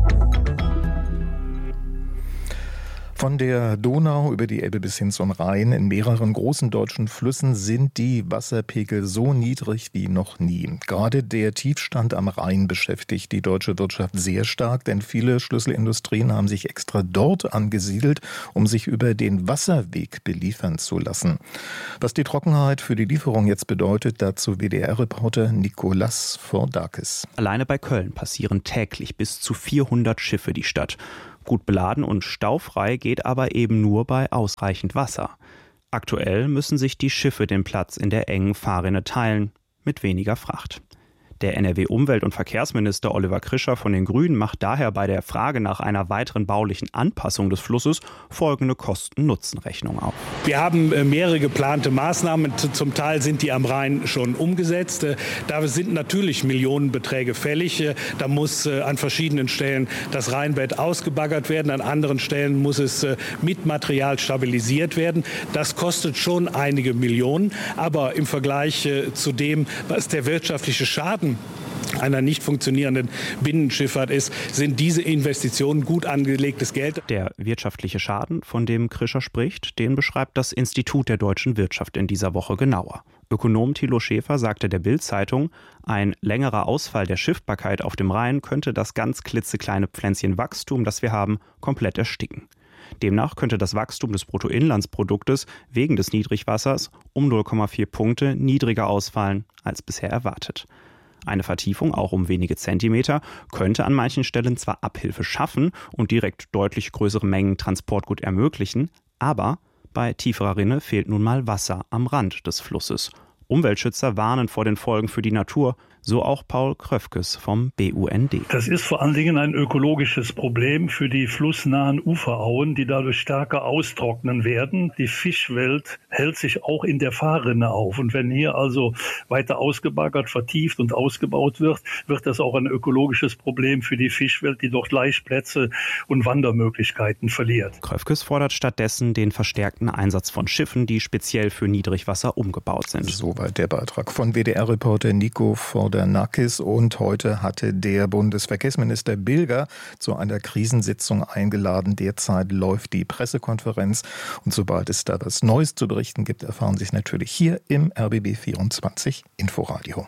Von der Donau über die Elbe bis hin zum Rhein in mehreren großen deutschen Flüssen sind die Wasserpegel so niedrig wie noch nie. Gerade der Tiefstand am Rhein beschäftigt die deutsche Wirtschaft sehr stark, denn viele Schlüsselindustrien haben sich extra dort angesiedelt, um sich über den Wasserweg beliefern zu lassen. Was die Trockenheit für die Lieferung jetzt bedeutet, dazu W D R-Reporter Nicolas Fordakis. Alleine bei Köln passieren täglich bis zu vierhundert Schiffe die Stadt. Gut beladen und staufrei geht aber eben nur bei ausreichend Wasser. Aktuell müssen sich die Schiffe den Platz in der engen Fahrrinne teilen, mit weniger Fracht. Der N R W-Umwelt- und Verkehrsminister Oliver Krischer von den Grünen macht daher bei der Frage nach einer weiteren baulichen Anpassung des Flusses folgende Kosten-Nutzen-Rechnung auf. Wir haben mehrere geplante Maßnahmen. Zum Teil sind die am Rhein schon umgesetzt. Da sind natürlich Millionenbeträge fällig. Da muss an verschiedenen Stellen das Rheinbett ausgebaggert werden. An anderen Stellen muss es mit Material stabilisiert werden. Das kostet schon einige Millionen. Aber im Vergleich zu dem, was der wirtschaftliche Schaden einer nicht funktionierenden Binnenschifffahrt ist, sind diese Investitionen gut angelegtes Geld. Der wirtschaftliche Schaden, von dem Krischer spricht, den beschreibt das Institut der deutschen Wirtschaft in dieser Woche genauer. Ökonom Thilo Schäfer sagte der Bild-Zeitung, ein längerer Ausfall der Schiffbarkeit auf dem Rhein könnte das ganz klitzekleine Pflänzchen Wachstum, das wir haben, komplett ersticken. Demnach könnte das Wachstum des Bruttoinlandsproduktes wegen des Niedrigwassers um null Komma vier Punkte niedriger ausfallen als bisher erwartet. Eine Vertiefung, auch um wenige Zentimeter, könnte an manchen Stellen zwar Abhilfe schaffen und direkt deutlich größere Mengen Transportgut ermöglichen, aber bei tieferer Rinne fehlt nun mal Wasser am Rand des Flusses. Umweltschützer warnen vor den Folgen für die Natur, so auch Paul Kröfkes vom B U N D. Das ist vor allen Dingen ein ökologisches Problem für die flussnahen Uferauen, die dadurch stärker austrocknen werden. Die Fischwelt hält sich auch in der Fahrrinne auf. Und wenn hier also weiter ausgebaggert, vertieft und ausgebaut wird, wird das auch ein ökologisches Problem für die Fischwelt, die dort Laichplätze und Wandermöglichkeiten verliert. Kröfkes fordert stattdessen den verstärkten Einsatz von Schiffen, die speziell für Niedrigwasser umgebaut sind. Soweit der Beitrag von W D R-Reporter Nico Fordakis. Und heute hatte der Bundesverkehrsminister Bilger zu einer Krisensitzung eingeladen. Derzeit läuft die Pressekonferenz. Und sobald es da was Neues zu berichten gibt, erfahren Sie es natürlich hier im R B B vierundzwanzig Inforadio.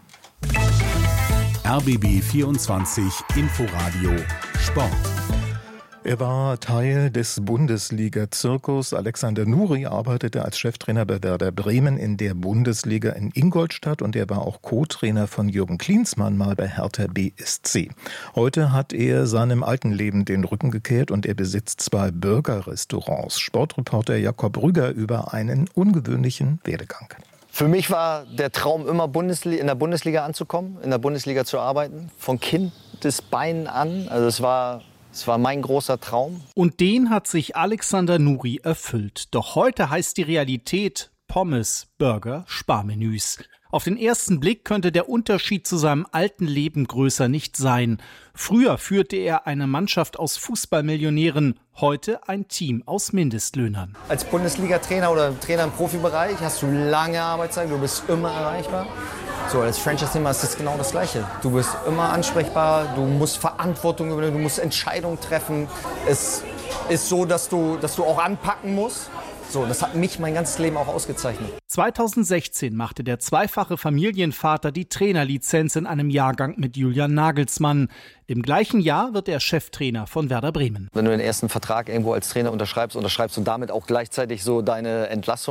R B B vierundzwanzig Inforadio Sport. Er war Teil des Bundesliga-Zirkus. Alexander Nuri arbeitete als Cheftrainer bei Werder Bremen in der Bundesliga in Ingolstadt und er war auch Co-Trainer von Jürgen Klinsmann mal bei Hertha B S C. Heute hat er seinem alten Leben den Rücken gekehrt und er besitzt zwei Burger-Restaurants. Sportreporter Jakob Rüger über einen ungewöhnlichen Werdegang. Für mich war der Traum immer, Bundesliga, in der Bundesliga anzukommen, in der Bundesliga zu arbeiten. Von Kindesbeinen an. Also es war... Es war mein großer Traum. Und den hat sich Alexander Nuri erfüllt. Doch heute heißt die Realität Pommes, Burger, Sparmenüs. Auf den ersten Blick könnte der Unterschied zu seinem alten Leben größer nicht sein. Früher führte er eine Mannschaft aus Fußballmillionären, heute ein Team aus Mindestlöhnern. Als Bundesliga-Trainer oder Trainer im Profibereich hast du lange Arbeitszeit, du bist immer erreichbar. So, als Franchise-Nehmer ist das genau das Gleiche. Du bist immer ansprechbar, du musst Verantwortung übernehmen, du musst Entscheidungen treffen. Es ist so, dass du, dass du auch anpacken musst. So, das hat mich mein ganzes Leben auch ausgezeichnet. zweitausendsechzehn machte der zweifache Familienvater die Trainerlizenz in einem Jahrgang mit Julian Nagelsmann. Im gleichen Jahr wird er Cheftrainer von Werder Bremen. Wenn du den ersten Vertrag irgendwo als Trainer unterschreibst, unterschreibst du damit auch gleichzeitig so deine Entlassung.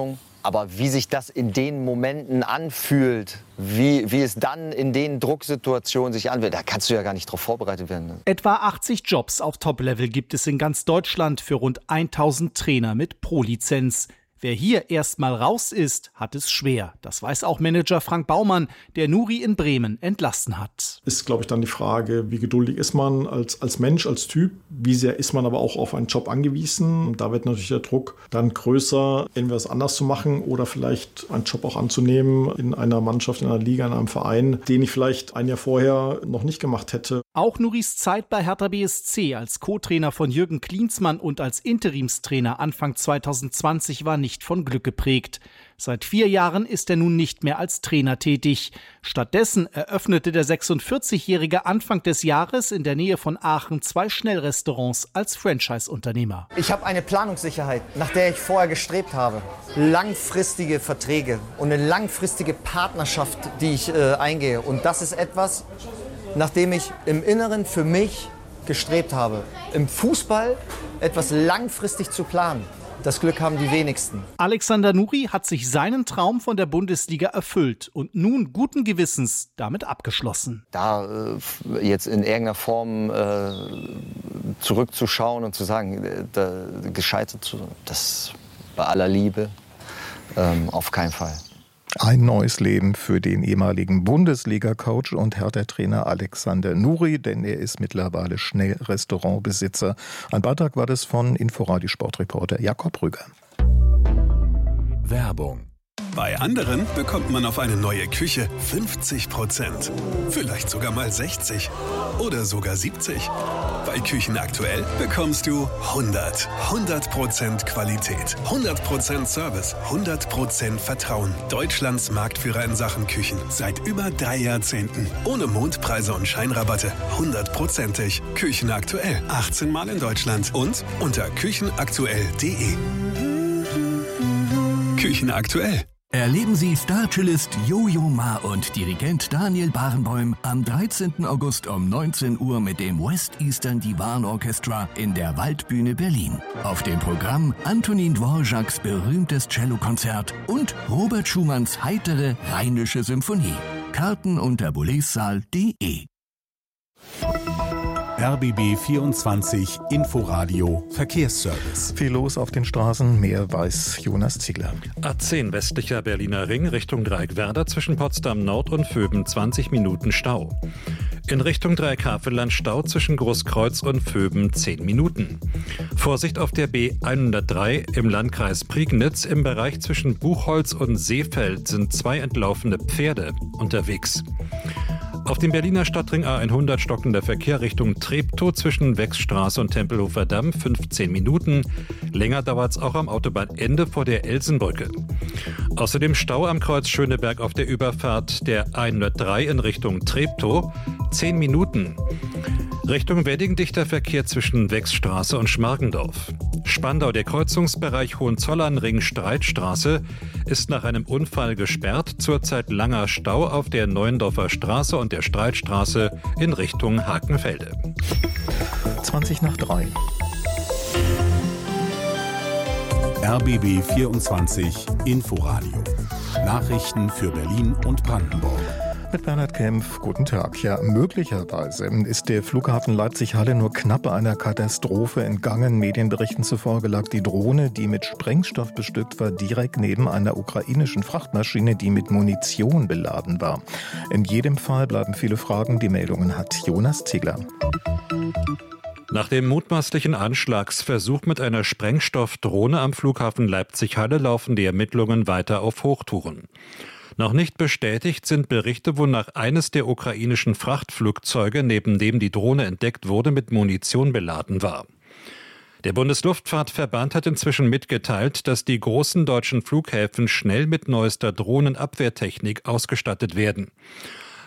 Aber wie sich das in den Momenten anfühlt, wie, wie es dann in den Drucksituationen sich anfühlt, da kannst du ja gar nicht drauf vorbereitet werden. Ne? Etwa achtzig Jobs auf Top-Level gibt es in ganz Deutschland für rund tausend Trainer mit Pro-Lizenz. Wer hier erstmal raus ist, hat es schwer. Das weiß auch Manager Frank Baumann, der Nuri in Bremen entlassen hat. Ist, glaube ich, dann die Frage, wie geduldig ist man als, als Mensch, als Typ? Wie sehr ist man aber auch auf einen Job angewiesen? Und da wird natürlich der Druck dann größer, entweder es anders zu machen oder vielleicht einen Job auch anzunehmen in einer Mannschaft, in einer Liga, in einem Verein, den ich vielleicht ein Jahr vorher noch nicht gemacht hätte. Auch Nuris Zeit bei Hertha B S C als Co-Trainer von Jürgen Klinsmann und als Interimstrainer Anfang zwanzig zwanzig war nicht von Glück geprägt. Seit vier Jahren ist er nun nicht mehr als Trainer tätig. Stattdessen eröffnete der sechsundvierzigjährige Anfang des Jahres in der Nähe von Aachen zwei Schnellrestaurants als Franchise-Unternehmer. Ich habe eine Planungssicherheit, nach der ich vorher gestrebt habe. Langfristige Verträge und eine langfristige Partnerschaft, die ich äh, eingehe. Und das ist etwas, nach dem ich im Inneren für mich gestrebt habe. Im Fußball etwas langfristig zu planen. Das Glück haben die wenigsten. Alexander Nuri hat sich seinen Traum von der Bundesliga erfüllt und nun guten Gewissens damit abgeschlossen. Da äh, jetzt in irgendeiner Form äh, zurückzuschauen und zu sagen, äh, da, gescheitert zu sein, das bei aller Liebe ähm, auf keinen Fall. Ein neues Leben für den ehemaligen Bundesliga-Coach und Hertha-Trainer Alexander Nuri, denn er ist mittlerweile Schnellrestaurantbesitzer. Ein Beitrag war das von Inforadio-Sportreporter Jakob Rüger. Werbung. Bei anderen bekommt man auf eine neue Küche fünfzig Prozent. Vielleicht sogar mal sechzig oder sogar siebzig. Bei Küchen aktuell bekommst du hundert. hundert Prozent Qualität, hundert Prozent Service, hundert Prozent Vertrauen. Deutschlands Marktführer in Sachen Küchen. Seit über drei Jahrzehnten. Ohne Mondpreise und Scheinrabatte. hundertprozentig. Küchen aktuell. achtzehn Mal in Deutschland und unter küchenaktuell punkt de. Küchen aktuell. Erleben Sie Star-Cellist Jojo Ma und Dirigent Daniel Barenboim am dreizehnten August um neunzehn Uhr mit dem West Eastern Divan Orchestra in der Waldbühne Berlin. Auf dem Programm Antonin Dvořáks berühmtes Cellokonzert und Robert Schumanns heitere Rheinische Symphonie. Karten unter boulezsaal punkt de. R B B vierundzwanzig Inforadio Verkehrsservice. Viel los auf den Straßen, mehr weiß Jonas Ziegler. A zehn westlicher Berliner Ring Richtung Dreieckwerder zwischen Potsdam Nord und Vöben zwanzig Minuten Stau. In Richtung Dreieck-Havelland Stau zwischen Großkreuz und Vöben zehn Minuten. Vorsicht auf der B hundertdrei im Landkreis Prignitz. Im Bereich zwischen Buchholz und Seefeld sind zwei entlaufene Pferde unterwegs. Auf dem Berliner Stadtring A hundert stockender Verkehr Richtung Treptow zwischen Wechsstraße und Tempelhofer Damm fünfzehn Minuten. Länger dauert es auch am Autobahnende vor der Elsenbrücke. Außerdem Stau am Kreuz Schöneberg auf der Überfahrt der hundertdrei in Richtung Treptow zehn Minuten. Richtung Wedding dichter Verkehr zwischen Wechsstraße und Schmargendorf. Spandau, der Kreuzungsbereich Hohenzollern-Ring-Streitstraße ist nach einem Unfall gesperrt. Zurzeit langer Stau auf der Neuendorfer Straße und der Streitstraße in Richtung Hakenfelde. zwanzig nach drei. R B B vierundzwanzig Inforadio. Nachrichten für Berlin und Brandenburg. Mit Bernhard Kempf, guten Tag. Ja, möglicherweise ist der Flughafen Leipzig-Halle nur knapp einer Katastrophe entgangen. Medienberichten zufolge lag die Drohne, die mit Sprengstoff bestückt war, direkt neben einer ukrainischen Frachtmaschine, die mit Munition beladen war. In jedem Fall bleiben viele Fragen. Die Meldungen hat Jonas Ziegler. Nach dem mutmaßlichen Anschlagsversuch mit einer Sprengstoffdrohne am Flughafen Leipzig-Halle laufen die Ermittlungen weiter auf Hochtouren. Noch nicht bestätigt sind Berichte, wonach eines der ukrainischen Frachtflugzeuge, neben dem die Drohne entdeckt wurde, mit Munition beladen war. Der Bundesluftfahrtverband hat inzwischen mitgeteilt, dass die großen deutschen Flughäfen schnell mit neuester Drohnenabwehrtechnik ausgestattet werden.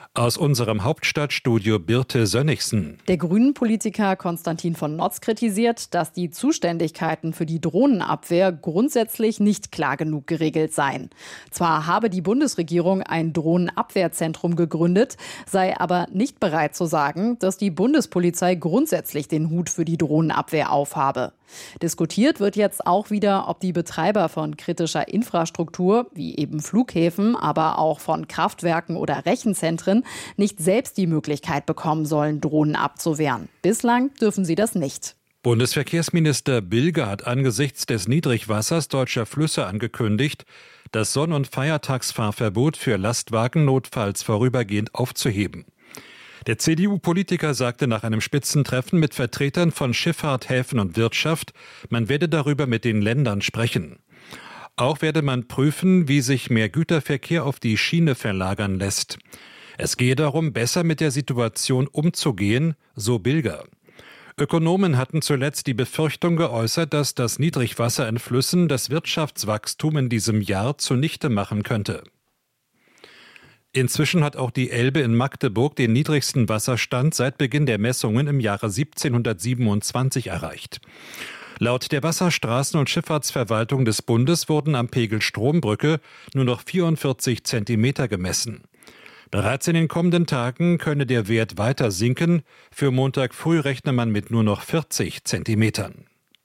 Aus unserem Hauptstadtstudio Birte Sönnigsen. Der Grünen-Politiker Konstantin von Notz kritisiert, dass die Zuständigkeiten für die Drohnenabwehr grundsätzlich nicht klar genug geregelt seien. Zwar habe die Bundesregierung ein Drohnenabwehrzentrum gegründet, sei aber nicht bereit zu sagen, dass die Bundespolizei grundsätzlich den Hut für die Drohnenabwehr aufhabe. Diskutiert wird jetzt auch wieder, ob die Betreiber von kritischer Infrastruktur, wie eben Flughäfen, aber auch von Kraftwerken oder Rechenzentren, nicht selbst die Möglichkeit bekommen sollen, Drohnen abzuwehren. Bislang dürfen sie das nicht. Bundesverkehrsminister Bilger hat angesichts des Niedrigwassers deutscher Flüsse angekündigt, das Sonn- und Feiertagsfahrverbot für Lastwagen notfalls vorübergehend aufzuheben. Der C D U-Politiker sagte nach einem Spitzentreffen mit Vertretern von Schifffahrt, Häfen und Wirtschaft, man werde darüber mit den Ländern sprechen. Auch werde man prüfen, wie sich mehr Güterverkehr auf die Schiene verlagern lässt. Es gehe darum, besser mit der Situation umzugehen, so Bilger. Ökonomen hatten zuletzt die Befürchtung geäußert, dass das Niedrigwasser in Flüssen das Wirtschaftswachstum in diesem Jahr zunichte machen könnte. Inzwischen hat auch die Elbe in Magdeburg den niedrigsten Wasserstand seit Beginn der Messungen im Jahre siebzehnhundertsiebenundzwanzig erreicht. Laut der Wasserstraßen- und Schifffahrtsverwaltung des Bundes wurden am Pegel Strombrücke nur noch vierundvierzig Zentimeter gemessen. Bereits in den kommenden Tagen könne der Wert weiter sinken. Für Montag früh rechne man mit nur noch vierzig Zentimetern.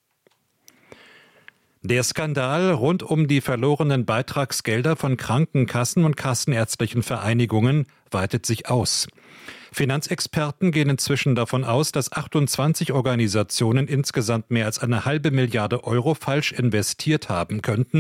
Der Skandal rund um die verlorenen Beitragsgelder von Krankenkassen und kassenärztlichen Vereinigungen weitet sich aus. Finanzexperten gehen inzwischen davon aus, dass achtundzwanzig Organisationen insgesamt mehr als eine halbe Milliarde Euro falsch investiert haben könnten.